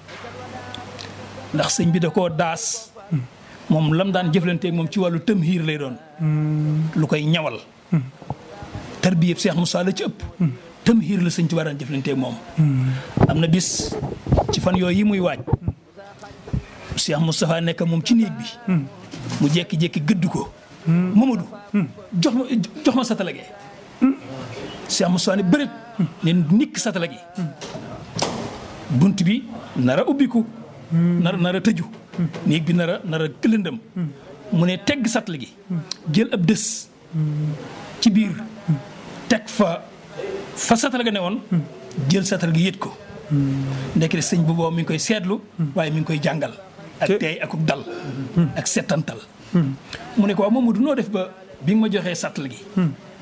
ndax sëñ bi da koo daas moom lam daan jëflanteeg moom ci wàllu tëmhiir lay doon lu koy ñawal tarbiyeb Cheikh Moussa la ci ëpp tëmhiir la sëñ Tuubaa daan jëflanteeg moom am na bis ci fan yooyu yi muy waaj Cheikh Moustapha nekk moom ci néeg bi mu jékki-jékki gëdd ko Mamadou jox ma jox ma satala gi Cheikh Moustapha ne bëreet ne nikk satala gi bunt bi nar a ubbiku nar nar a tëju néeg bi nar a nar a lëndëm mu ne tegg satala gi jël ab dës ci biir teg fa fa satala ga ne woon jël satala gi yët ko ndekete sëñ bu boobu mi ngi koy seetlu waaye mi ngi koy jàngal ak tey akuk dal ak settantal mu ne ko waaw Mamadou noo def ba bi nga ma joxee sattal gi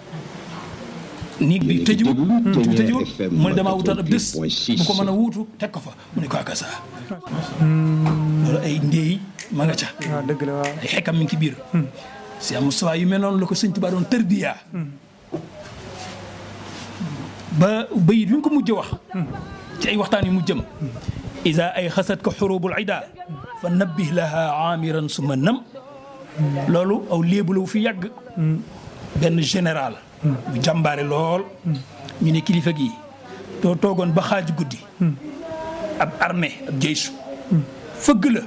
néeg bi tëju bi tëjuwul mu ne damaa wutal ab dës bu ko mën a wuutu teg ko fa mu ne ko akasa loolu ay ndéey ma nga ca waaw dëgg la waaw ay xekkam mi ngi ci biir Cheikh Moustapha yu mel noonu la ko sëñ Tuubaa doon tërbiya ba bayit bi mu ko mujj wax ci ay waxtaan yu mu jëm isa ay xasat ko xurubul ida fa nabbih laha amiran suma nam loolu aw léebu la wu fi yàgg benn général bu jàmbaare lool ñu ne kilifa gi too toogoon ba xaaj guddi ab armée ab jeysu fëgg la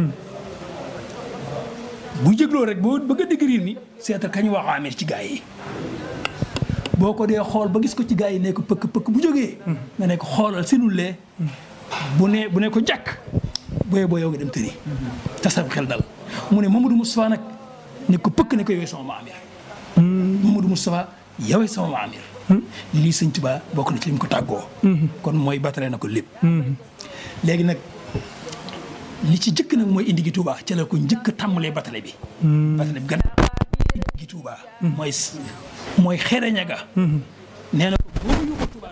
bu jégloo rek boo bëgg a dégg riir ni seetal kañ wax amir ci gaa yi boo ko dee xool ba gis ko ci gaa yi ne ko pëkk pëkk bu jógee nga ne ko xoolal sinullee bu ne bu ne ko jàkk booyee boo yow nga dem tëri tasab xel dal mu ne Mamadou Moustapha nag ne ko pëkk ne ko yowee sama maamir Mamadou Moustapha yowee sama maamir lii sëñ Tuubaa bokk na ci li mu ko tàggoo kon mooy batale na ko lépp léegi nag li ci jëkk nag mooy indi gi Tuubaa ca la ko njëkk a tàmbalee batale bi batale bi gannaaw indi gi Tuubaa mooy mooy xereña ga nee na ko boobu yóbbu Tuubaa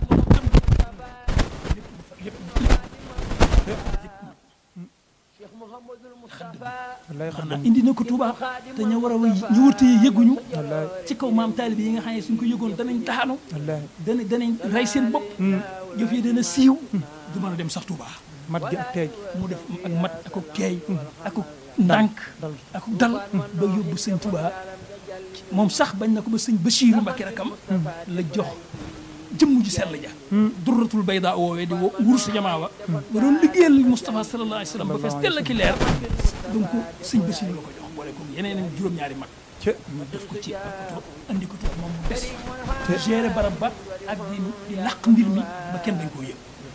maanaam indi na ko Touba te ña war a ñu wërte yi yëgguñu ci kaw maam taalibe yi nga xam ne suñ ko yëgoon danañ daanu dana danañ rey seen bopp yëf yi dana siiw du mën a dem sax Touba mat gi ak teey mu def ak mat ak teey ak ndànk ak dal ba yóbbu sëñ Touba moom sax bañ na ko ba sëñ Bachir Mbacké rakam la jox jëmm ji sell ja durratul bayda woowee di wursu jamaa wa ba doon liggéeyal Moustapha sallallahu alayhi wa sallam ba fees tell ki leer donc sëñ Bachir la ko jox boole ko yeneen juróom-ñaari mag ñu def ko ci ak oto andi ko ci moom mu des géré barab ba ak di di làq mbir mi ba kenn dañ koo yëg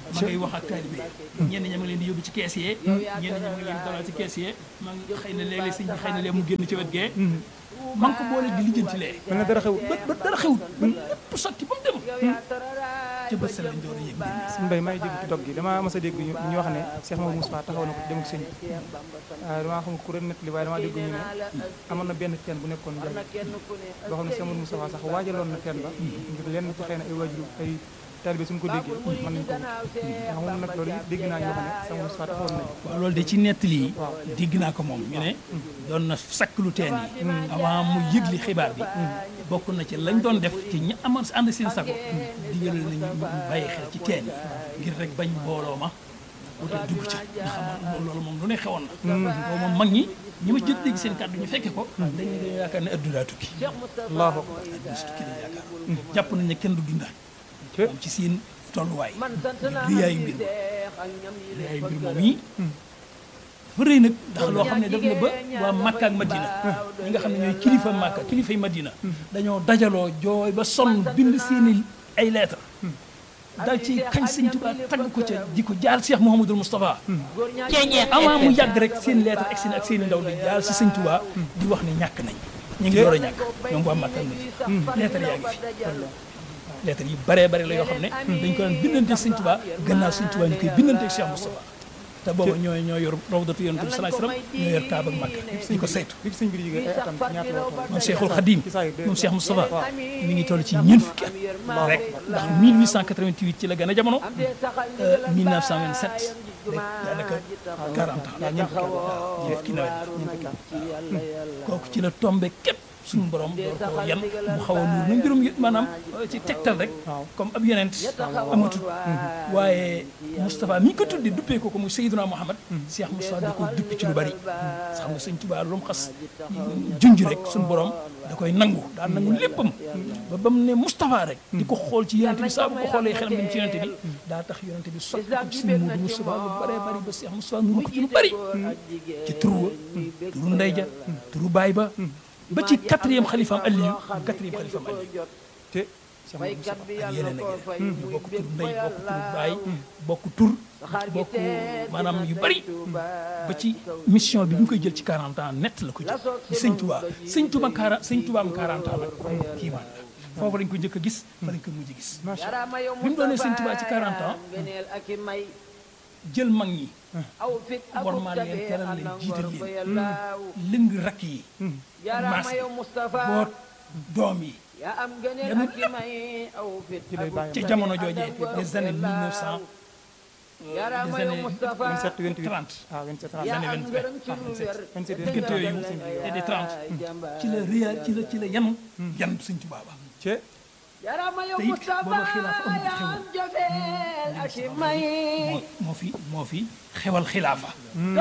ma ngay wax ak taalibe yi ñenn ña ma ngi leen di yóbbu ci kees yee ñenn ña ma ngi leen di dalal ci kees yee ma ngi xëy na léeg-léeg sëñ bi xëy na léeg mu génn ci wet gee ma ngi ko boole di lijjanti lee mel na dara xewut ba ba dara xewut ba lépp sotti ba mu dem ca bët sa lañ door a yëg mbir mi suñu mbay may dégg ci dog gi damaa mas a dégg ñu ñu wax ne Cheikh Mamadou Moustapha taxaw na ko dem ak sëñ bi waaw damaa xam ku ren net li waaye damaa dégg ñu ne amoon na benn teen bu nekkoon njaay boo xam ne Cheikh Mamadou Moustapha sax waajaloon na teen ba ngir lenn ci xëy na ay waajur ay taalibe suñu ko déggee mën nañ ko wut nga xam moom nag loolu dégg naa ñu wax ne Cheikh Mamadou Moustapha taxawoon nañ waaw loolu de ci nettali yi dégg naa ko moom ñu ne doon na sakk lu teen yi avant mu yëgli xibaar bi bokk na ci lañ doon def ci ñi amoon si ànd seen sago digalal nañu ñu bàyyi xel ci teen yi ngir rek bañ mbooloo ma wuta dugg ca nga xam loolu moom lu ne xewoon na boobu moom mag ñi ñi ma jot dégg seen kàddu ñu fekke ko dañu dañoo yaakaar ne adduna tukki Allahu adduna si tukki lañ yaakaar jàpp nañ ne kenn du dunda moom ci seen tolluwaay riyaayu mbir riyaayu mbir moom yi dafa rëy nag ndax loo xam ne def na ba waa Makka ak Madina ñi nga xam ne ñooy kilifa Makka kilifay Madina dañoo dajaloo jooy ba sonn bind seeni ay lettre dal ci kañ sëñ Tuubaa tagg ko ca di ko jaal Cheikh Mouhamadul Moustapha avant mu yàgg rek seen lettre ak seen ak seen i ndaw di jaal si sëñ Tuubaa di wax ne ñàkk nañ ñu ngi door a ñàkk ñoom waa Makka ak Madina lettre yaa ngi fi lettre yi baree bare la yoo xam ne dañ ko daan bindante sëñ Tuubaa gannaaw sëñ Tuubaa ñu koy bindante ak Cheikh Moustapha te booba ñooy ñoo yor rawdatu yonent bi sallallahu alayhi wasallam ñoo yor Kaaba ak Makka di ko saytu bi sëñ bi di jógee ay atam ñaata la toll moom Cheikhul Khadim moom Cheikh Moustapha mi ngi toll ci ñeent fukki at rek ndax mille huit cent quatre-vingt-huit ci la gën a jamono mille neuf cent vingt-sept rek daanaka quarante ans la ñeent fukki nawet kooku ci la tombé képp suñu borom door koo yan mu xaw a nuur na mbirum maanaam ci tegtal rek comme ab yonent amatul waaye Moustapha mi ngi ko tuddi duppee ko ko muy Seydina Mouhamad Cheikh Moustapha da ko duppi ci lu bari xam nga sëñ Tuubaa lu mu xas junj rek suñu borom da koy nangu daal nangu léppam ba ba mu ne Moustapha rek di ko xool ci yonent bi saa bu ko xoolee xelam dem ci yonent bi daa tax yonent bi sotti ko ci suñu muudu Moustapha lu baree bari ba Cheikh Moustapha nuru ko ci lu bari ci turu wa turu ndey ja turu baay ba ba ci quatrième xalifaam Aliyu quatrième xalifaam Aliyu te ak yeneen ak yeneen ñu bokk tur ndey bokk tur baay bokk tur bokk maanaam yu bari ba ci mission bi bu ñu koy jël ci quarante ans net la ko jël ci sëñ Touba sëñ Touba quarante sëñ Touba am quarante ans nag kii man la foofu lañ ko njëkk a gis fa lañ ko mujj gis bi mu doonee sëñ Touba ci quarante ans jël mag ñi warmaal leen teral leen jiital leen lëng rakk yi maas yi boot doom yi yanu lépp ci jamono joojee des années mille neuf cent des années vingt-sept vingt-huit trente ah vingt-sept des années vingt-sept diggante yooyu et des trente ci la réa ci la ci la yanu yan Sëñ Tuubaa ba te it booba xilaafa amul xewul moo moo fi moo fi xewal xilaafa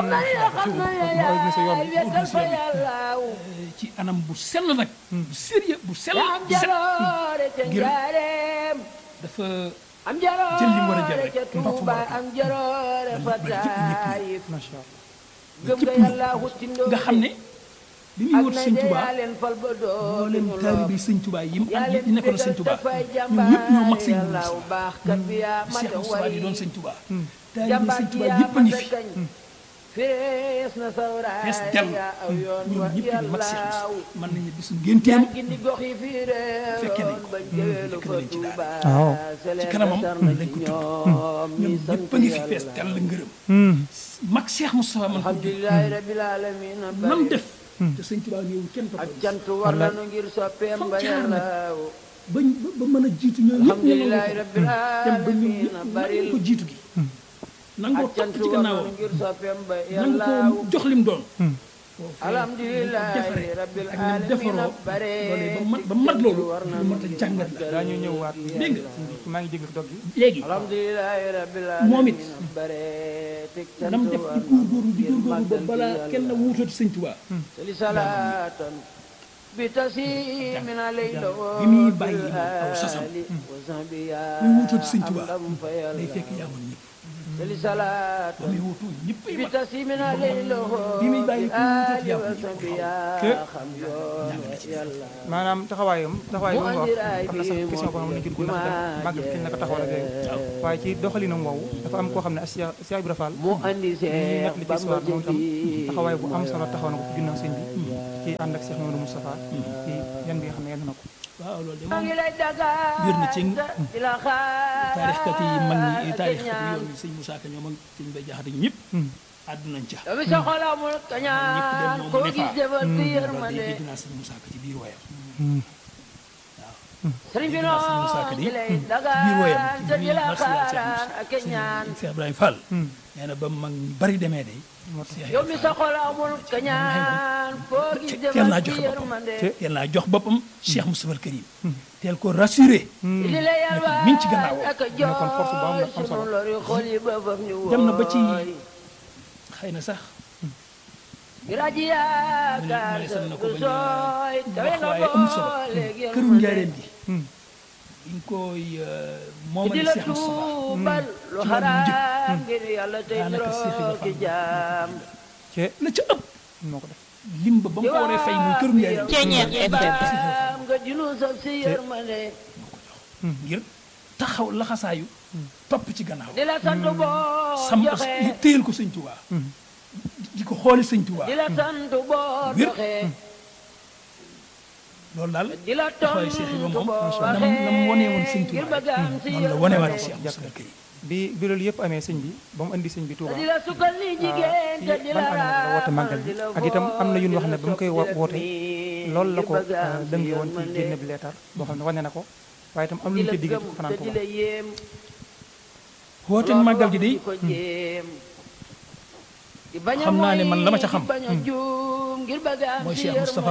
ci anam bu sell nag bu sérieux bu sell bu set ngir dafa jël li mu war a jël rek ndox fu mu war a ba jëpp ñëpp macha Allah nga xam ne bi muy wut Sëñ Tuubaa mboolem taalibe Sëñ Tuubaa yi mu ànd yi nekkoon Sëñ Tuubaa ñoom ñëpp ñoo mag Sëñ Moustapha Cheikh Moustapha di doon Sëñ Tuubaa taalibe Sëñ Tuubaa yëpp a ngi fi fees dell ñoom ñëpp di mag Cheikh Moustapha mën nañu bisu ngénteem fekke nañ ko fekk nañ ci daara waaw ci kanamam lañ ko tudd ñoom ñëpp a ngi fi fees dell ngërëm mag Cheikh Moustapha man ko nam def te Sëñ Tuubaa ñëw kenn ko fam jaar nag bañ ba mën a jiitu ñoom ñëpp ñu nangu ko dem ba ñoom ñëpp nangu ko jiitu gi nangoo topp ci gannaawam nangu ko jox lim doon alhamdulilah defaree ak ni mu defaroo loolee ba mat ba mat loolu lu mat a jàngat la daañu ñëwaat dégg nga maa ngi dégg dog gi léegi moom it nam def di góorgóorlu di góorgóorlu ba balaa kenn wuutati Sëñ Tuubaa bi muy bàyyi aw sasam muy wuutati Sëñ Tuubaa day fekk yaa mën ñëpp ba muy wutu ñëpp ay mag bi muy bàyyi ku wutu yàlla que ñàng na ci maanaam taxawaayam taxawaay bu mu wax am na sax question boo xam ne jur gu ndax dem màgg kañ la ko taxawal ak yooyu waaye ci doxalinam woowu dafa am koo xam ne Cheikh Cheikh Ibra Fall ñu nekk li ci histoire moom tam taxawaay bu am solo taxaw na ko ci ginnaaw sëñ bi ci ànd ak Cheikh Mamadou Moustapha ci yan bi nga xam ne yenn na ko waaw loolu de moom wér na ci taarixkat yi mag ñi taarixkat yi yoon sëñ Moussa Ka ñoom ak sëñ Bay Jaxate ñëpp àddunañ ca ñëpp dem ñoo mu ne faa loolu day dégg naa sëñ Moussa Ka ci biir woyam waaw dégg naa sëñ Moussa Ka di ci biir woyam ci biir marsiyaal Cheikh Ibrahima Fall nee na ba mag ñu bari demee day yow mi sa xol amul kañaan foo gis teel naa joxe boppam teel naa jox boppam Cheikh Moustapha al Karim teel ko rassuré li la yàlla mi ngi ci gannaawam ak kon force bu am am solo dem na ba ci xëy na sax raji mu ne yaakaar may san na ko bañ sooy a kawe wax na waaye amul solo léegi këru njaareem gi biñ koy moomale di la Cheikh Moustapha tuubal lu ci wàllu njëkk xaraam ngir yàlla tey daanaka Cheikh Ibra niroo ki jaam ci la ca ëpp moo ko def lim ba ba mu ko waree fay muy këru njaareem Ceeñeer F M. jaam nga dinu sa si yërmande ngir taxaw laxasaayu topp ci gannaaw di la sant boo sam joxe téyel ko sëñ Touba di ko xooli sëñ Touba di la sant boo Wir. doxe loolu daal di la taxawaay Cheikh Ibra tontu moom boo na mu na mu wanee woon sëñ ngir Touba bëgg am si noonu la wanewaat yërmande Cheikh Moustapha al Karim bi bi loolu yëpp amee sëñ bi ba mu indi sëñ bi Touba di la sukkal ni jigéen te di ban la année la woote màggal bi ak itam am na yu ñu wax ne ba mu koy wo- woote loolu la ko dëngi woon ci génne bi leetar boo xam ne wane na ko waaye itam am lu ñu ko digge ci fanaan Touba woote màggal gi day xam naa ne man la ma ca xam mooy Cheikh Moustapha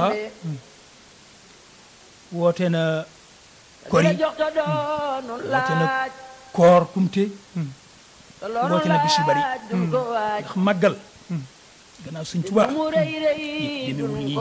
woote na kori woote na koor kumte woote na bis yu bari ndax màggal gannaaw sëñ Tuubaa demewul nii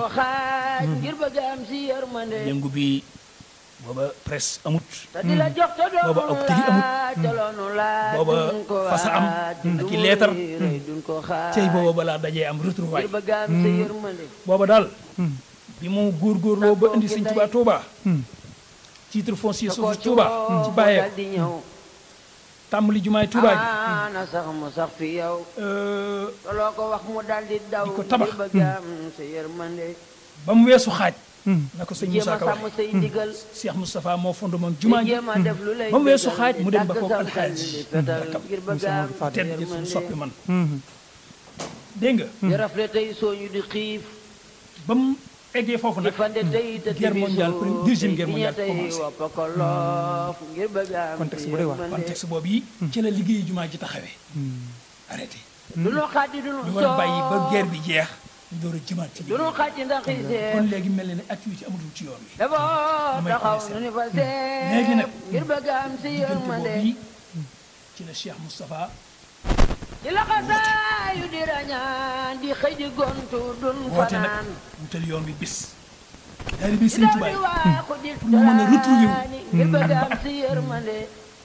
yëngu bi booba presse amut booba aw tëri amut booba fasa am ak i leetar cey booba balaa dajee am retrouvaille booba daal bi mu góorgóorloo ba indi sëñ Tuubaa Tuubaa titre foncier suufu Tuubaa ci bàyyee tàmbali jumaay Tuubaa ji na sax mu sax fi yow loo ko wax mu dal di daw di ko tabax ngir bëgg am sa yërmande ba mu weesu xaaj na ko sëñ jéem Moussa a Ka sàmm waxee say ndigal Cheikh Moustapha moo fondement jumaa ji jéem a def lu lay ba mu weesu bëggal xaaj mu dem ba di foofu dàgg alxaaj sam xel di fetal ngir bëgg am sa tedd ji suñu soppi yërmande man dégg nga di rafle tey sooñu di xiif ba mu eggee foofu di nag fande tey te guerre mondiale première deuxième guerre mondiale tey commencé woppa ko loof ngir bëgg am contexte sa bu doy waar. yërmande contexte boobu yi ci la liggéeyu jumaa ji taxawee arrêté du nu xaati du nu ñu war a bàyyi ba guerre bi jeex ñu door a jëmaat ci du nu liggéey xaati ndax kon xiisee léegi mel na ne activité amatul ci yoon wi dafoo damay taxaw commencé. nu ni fa léegi nag seet ngir bëgg am sa diggante yërmande boobu yi ci la Cheikh Moustapha di la xasaayu di rañaan di xëy di gontu dun woote nag fanaan wutal yoon wi bis daal bi di sëñ daw Tuubaa di yi waaxu di pour mu mën a retrouver wu. taraani ngir bëgg am si yërmande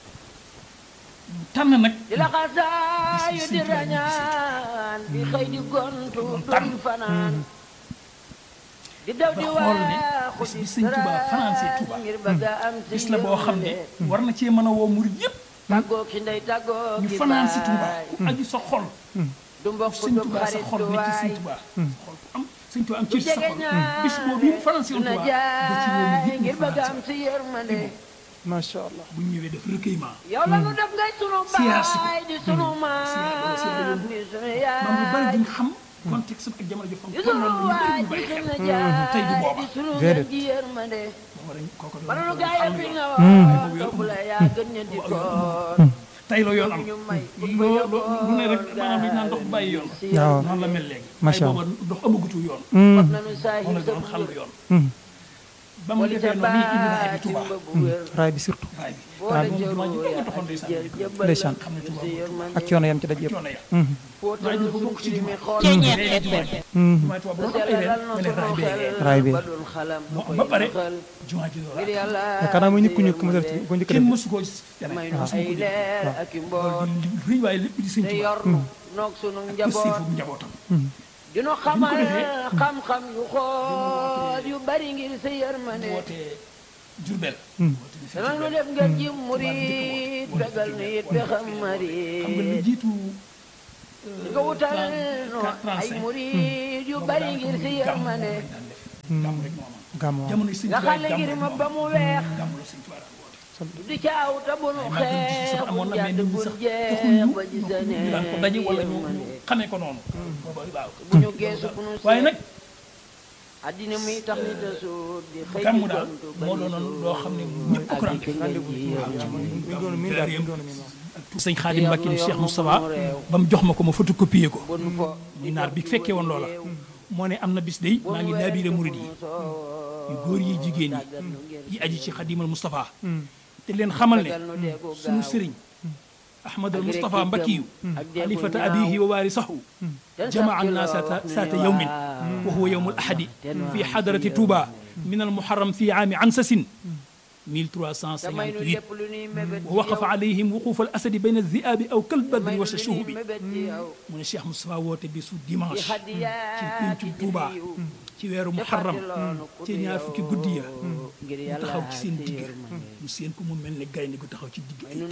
tànn nag di la xasaayu bis di bi sëñ Tuubaa yi rañaan di xëy di gontu tànn. dun fanaan di daw di ba xool ne waaxu bis di bi sëñ Tuubaa fanaan see Tuubaa ngir bëgg am si bis la boo xam ne yërmande war na cee mën a woo murid yëpp tàggoo ki ndey tàggoo ñu ki fanaan si Tuubaa baay ku aju sa xol du mbokk sëñ du Tuubaa sa xarit xol du ne ci sëñ waay Tuubaa xol ku am sëñ Tuubaa am ci sa jege xol bis boobu mu fanaan si woon na Tuubaa da ci woo murid jaay yëpp ngir ñu bëgg fanaan am si si yërmande macha allah bu ñu ñëwee def recueillement yow la nu def ngay sunu siyaar si ko. baay di sunu maam siyaar di sunu maam lu bari yaay duñ xam contexte ak jamono ji fam di kon sunu loolu ñu waay bari di ñu bàyyi xel sunu jaay tey du booba di sunu Déedéet. ngeen ji yërmande moo war a kooku bala nu loolu gaay xam fi yoon. nga boobu woon yoon topp la yaa gën ña di boobu koon tey la yoon am ñu may loo loo lu ne rek maanaam dañ naan ndox bàyyi yoon waaw. noonu la mel léegi Macha tey Allah. booba ndox amagutu yoon fab nanu moom saahir la sa doon xàll yoon ba mu defee noonu nii indi raay bi Touba. raay bi surtout. raay bi waaw moom jumaa ji nga doxoon ndeysaan. ndeysaan xam ne Touba ak coono yam ci daj yëpp. coono ya. raay bi bu bokk ci jumaa. jumaa Touba bu doon am ay reen nga ne raay bee reen. raay bi moo am ba pare jumaa ji door a yaakaar naa mooy ñëkk ñëkk mu def ci ko njëkk kenn def mësu koo gis keneen mësu ko dégg loolu di rëy waaye lépp di sëñ Touba ak pëstéefu njabootam. dinu xamal xam-xam yu xool yu bari ngir sa yërmande wootee Jurbel. danañ lu def ngeen ji murit dagal nu it be xam mari xam nga lu jiitu nga wutal no ay murit yu bari ngir sa yërmande gàmm rek moo amoon. gàmmu jamono yi sëñ nga Touba xale gàmm ngir rek ma moo ba amoon. mu weex gàmm la sëñ Touba daan woote. di caaw ta bu nu xeex bu amoon na mais jàdd nit ñi bu sax jeex taxul ba ñu gisane ñu daan ko daje wala ñu xamee ko noonu. booba waaw. bu ñu geesu bu nu waaye nag addina muy tax nit a suut di xëy gàmmu daal moo doonoon loo xam ne ñëpp ko daan def. buñ doon miin daal buñ doon miin waaw. sëñ Xaadim Mbàkke ni Cheikh Moustapha ba mu jox ma ko ma photocopier ko ni naar bi fekkee woon loola moo ne am na bis day maa ngi laabiire murid yi yu góor yi jigéen yi yi aji ci Xaadimal Moustapha te leen xamal ne sunu sëriñ Ahmadal Moustapha Mbakkiyu xalifata abihi wa waarisahu jamaa annaasa saata yawmin wa huwa yawmul ahadi fi xadarati Touba min al muharram fi aami ansasin mille trois cent cinquante-huit wa waqafa alayhim wuquuf al asadi bayna ziaabi aw kalbadri wa shuhubi mu ne Cheikh Moustapha woote bisu dimanche ci péncu Touba ci weeru muharram ci ñaar fukki guddi ya mu taxaw ci seen digg mu seen ko mu mel ne gaynde gu taxaw ci digg ay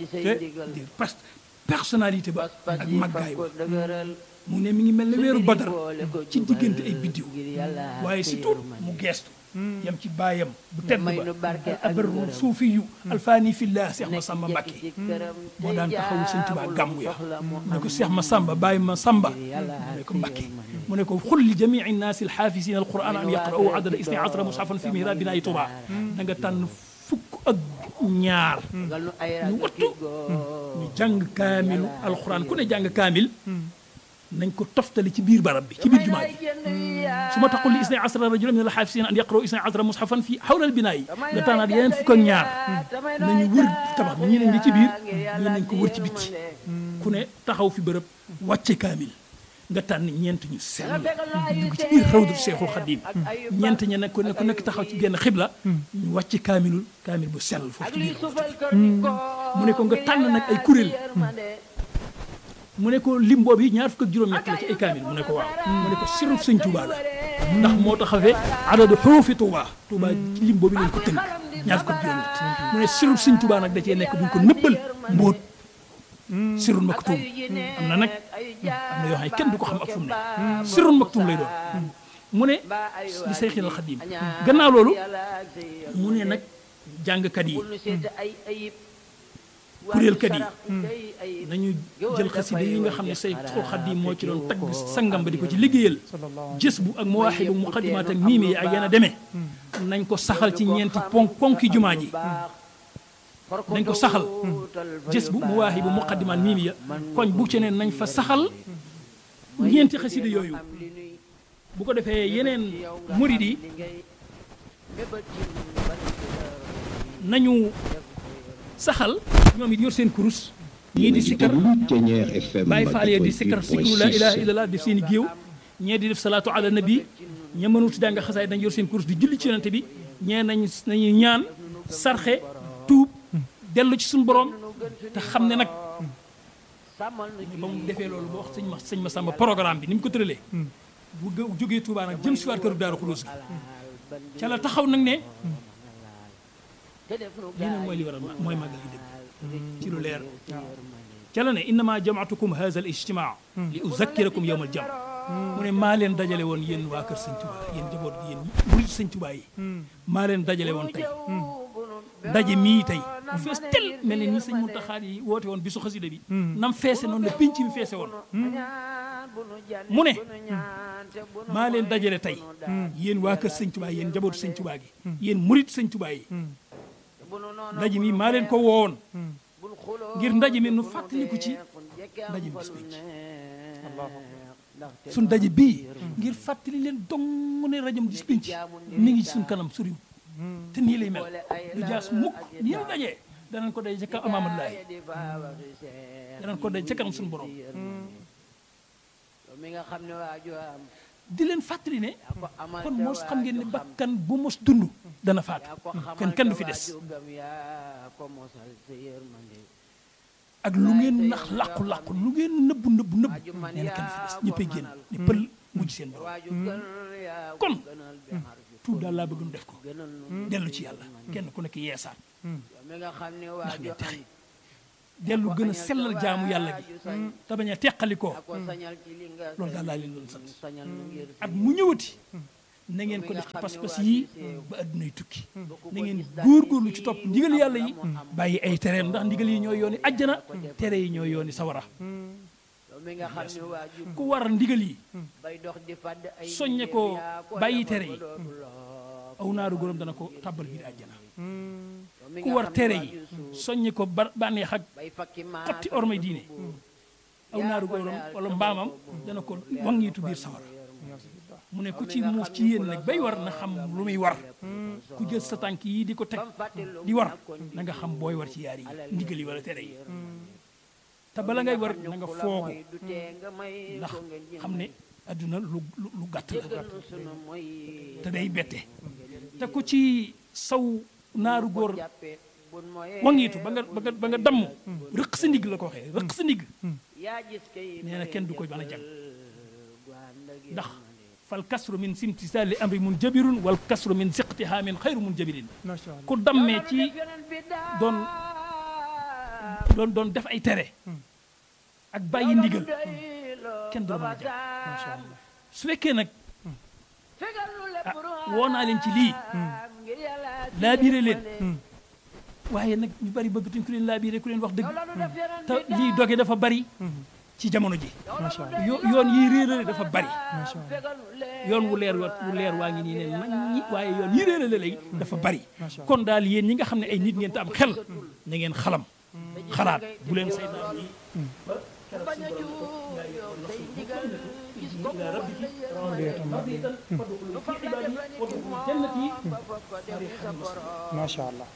te parce personnalité ba ak màggaay wa mu ne mi ngi mel ne weeru badar ci diggante ay biddiw waaye si tuut mu geestu yam ci baayam bu tedd ba abarru suufi yu alfaani fillah Cheikh Massamba Mbacké moo daan taxawu sëñ Tuubaa gàmmu ya mu ne ko Cheikh Massamba Baye Massamba mu ne ko Mbacké mu ne ko xul li jamii nnaasi alxaafisiina alquran an yaqra'u adada isni asra mushafan fi mihrabina ay Tuubaa da nga tànn fukk ak ñaar ñu wattu ñu jàng kaamilu alquran ku ne jàng kaamil nañ ko toftali ci biir barab bi ci biir jumaa ji su ma taxul li isnay asra rajulan min alxaafisiina an yaqra'u isnay asra mushafan fii xawla albinaa yi nga tànnaat yeneen fukk ak ñaar nañu wër tabax bi ñi ne ngi ci biir ñi nañ ko wër ci bitti ku ne taxaw fi bërëb wàcce kaamil nga tànn ñeent ñu sell dugg ci biir rawdu Seexul Xadiim ñeent ña ne ku nekk taxaw ci genn xibla ñu wàcce kaamilul kaamil bu sell foofu ci biir mu ne ko nga tànn nag ay kuréel mu ne ko lim boobu yi ñaar fukk ak juróom-ñett la ci ay kaamil mu ne ko waaw mu ne ko sirru sëñ Touba la ndax moo taxawee adadu xurufi Touba Touba ci lim boobu lañ ko tënk ñaar fukk ak juróom-ñett mu ne sirru sëñ Touba nag da cee nekk buñ ko nëbbal mbóot sirrun maktum am na nag am na yoo xam ne kenn du ko xam ak fu mu ne sirrun maktum lay doon mu ne li Seyxul Xadiim gannaaw loolu mu ne nag jàngkat yi kuréelkat yi nañu jël xasida yi nga xam ne Seyxul Xadiim moo ci doon tagg sangam ba di ko ci liggéeyal jës bu ak mawaahibu muqaddimaat ak miime yi ak yéen a demee nañ ko saxal ci ñeenti ponk ponki jumaa ji nañ ko saxal jës bu mawaahibu muqaddimaat miime ya koñ bu ci ne nañ fa saxal ñeenti xasida yooyu bu ko defee yeneen murid yi nañu saxal ñoom it yor seen kurus ñii di sikkar Baay Faal ya di sikkar sikru laa ilaaha illallaah def seen i géew ñee di def salaatu ala nabi ña mënut jàng xasaay dañ yor seen kurus di julli ci yonent bi ñee nañ nañu ñaan sarxe tuub dellu ci suñu borom te xam ne nag ba mu defee loolu ba wax sëñ ma sëñ Massamba programme bi ni mu ko tëralee bu jógee Touba nag jëm si waat këru Daaru Xudoos gi ca la taxaw nag ne lii nag mooy li waral mooy màggal gi dëgg ci lu leer ca la ne innama jamaatukum haza al ijtimaa li uzakkirakum yawma al jam mu ne maa leen dajale woon yéen waa kër sëñ Touba yéen jaboot gi yéen murid sëñ Touba yi maa leen dajale woon tey ndaje mii tey bu fees tel mel ne ni sëñ Muntaxa yi woote woon bisu xasida bi nam feese noonu la pinc mi feese woon mu ne maa leen dajale tey yéen waa kër sëñ Touba yéen jabootu sëñ Touba gi yéen murid sëñ Touba yi ndaje mi maa leen ko woowoon ngir ndaje mi nu fàttaliku ci ndaje bis bi suñ ndaje bii ngir fàttali leen dong ne rajam bis pinc mi ngi ci suñ kanam suriw te nii lay mel du jaas mukk nii mu dajee danañ ko day ca kaw amaamallaahi danañ ko day ca kanam suñu borom di leen fàttali ne kon mos xam ngeen ne bakkan bu mos dund dana faatu kenn kenn du fi des ak lu ngeen nax làqu-làqu lu ngeen nëbbu nëbbu nëbbu nee na kenn du fi des ñëppay génn ne pël mujj seen borom kon tout daal laa bëgg nu def ko dellu ci yàlla kenn ku nekk yeesaat ndax ngeen texe dellu gën a sellal jaamu yàlla gi te bañ a teqalikoo loolu daal laa leen doon sant at mu ñëwati na ngeen ko def ci pas-pas yi ba addunay tukki na ngeen góorgóorlu ci topp ndigal yàlla yi bàyyi ay tereem ndax ndigal yi ñooy yooni ajjana tere yi ñooy yooni sawara ku war ndigal yi soññe ko bàyyi tere yi aw naaru góoram dana ko tàbbal biir ajjana ku war tere yi soññi ko ba bànneex ak xotti ormay diine aw naaru góoram wala mbaamam dana ko wangiitu biir sawara mu ne ku ci muus ci yéen nag bay war na xam lu muy war ku jël sa tànk yi di ko teg di war na nga xam booy war ci yaar yi ndigal yi wala tere yi te bala ngay war na nga foogu ndax xam ne adduna lu lu gàtt la te day bette te ku ci saw naaru góor wangiitu ba nga ba nga ba nga damm rëq sa ndigg la ko waxee rëq sa ndigg nee na kenn du ko mën a jag ndax fal kasru min simtisaali amri mun jabirun wal kasru min siqtiha min xayru mun jabirin ku dammee ci doon doon doon def ay tere ak bàyyi ndigal kenn du la mën a jag su fekkee nag ah woo naa leen ci lii laa biire leen waaye nag ñu bari bëggatuñ ku leen laa biire ku leen wax dëgg te lii doge dafa bari ci jamono ji yoon yi réerale dafa bari yoon wu leer wu leer waa ngi nii ne nañ ñi waaye yoon yi réerale léegi dafa bari kon daal yéen ñi nga xam ne ay nit ngeen te am xel na ngeen xalam xalaat bu leen saytaan yi macha allah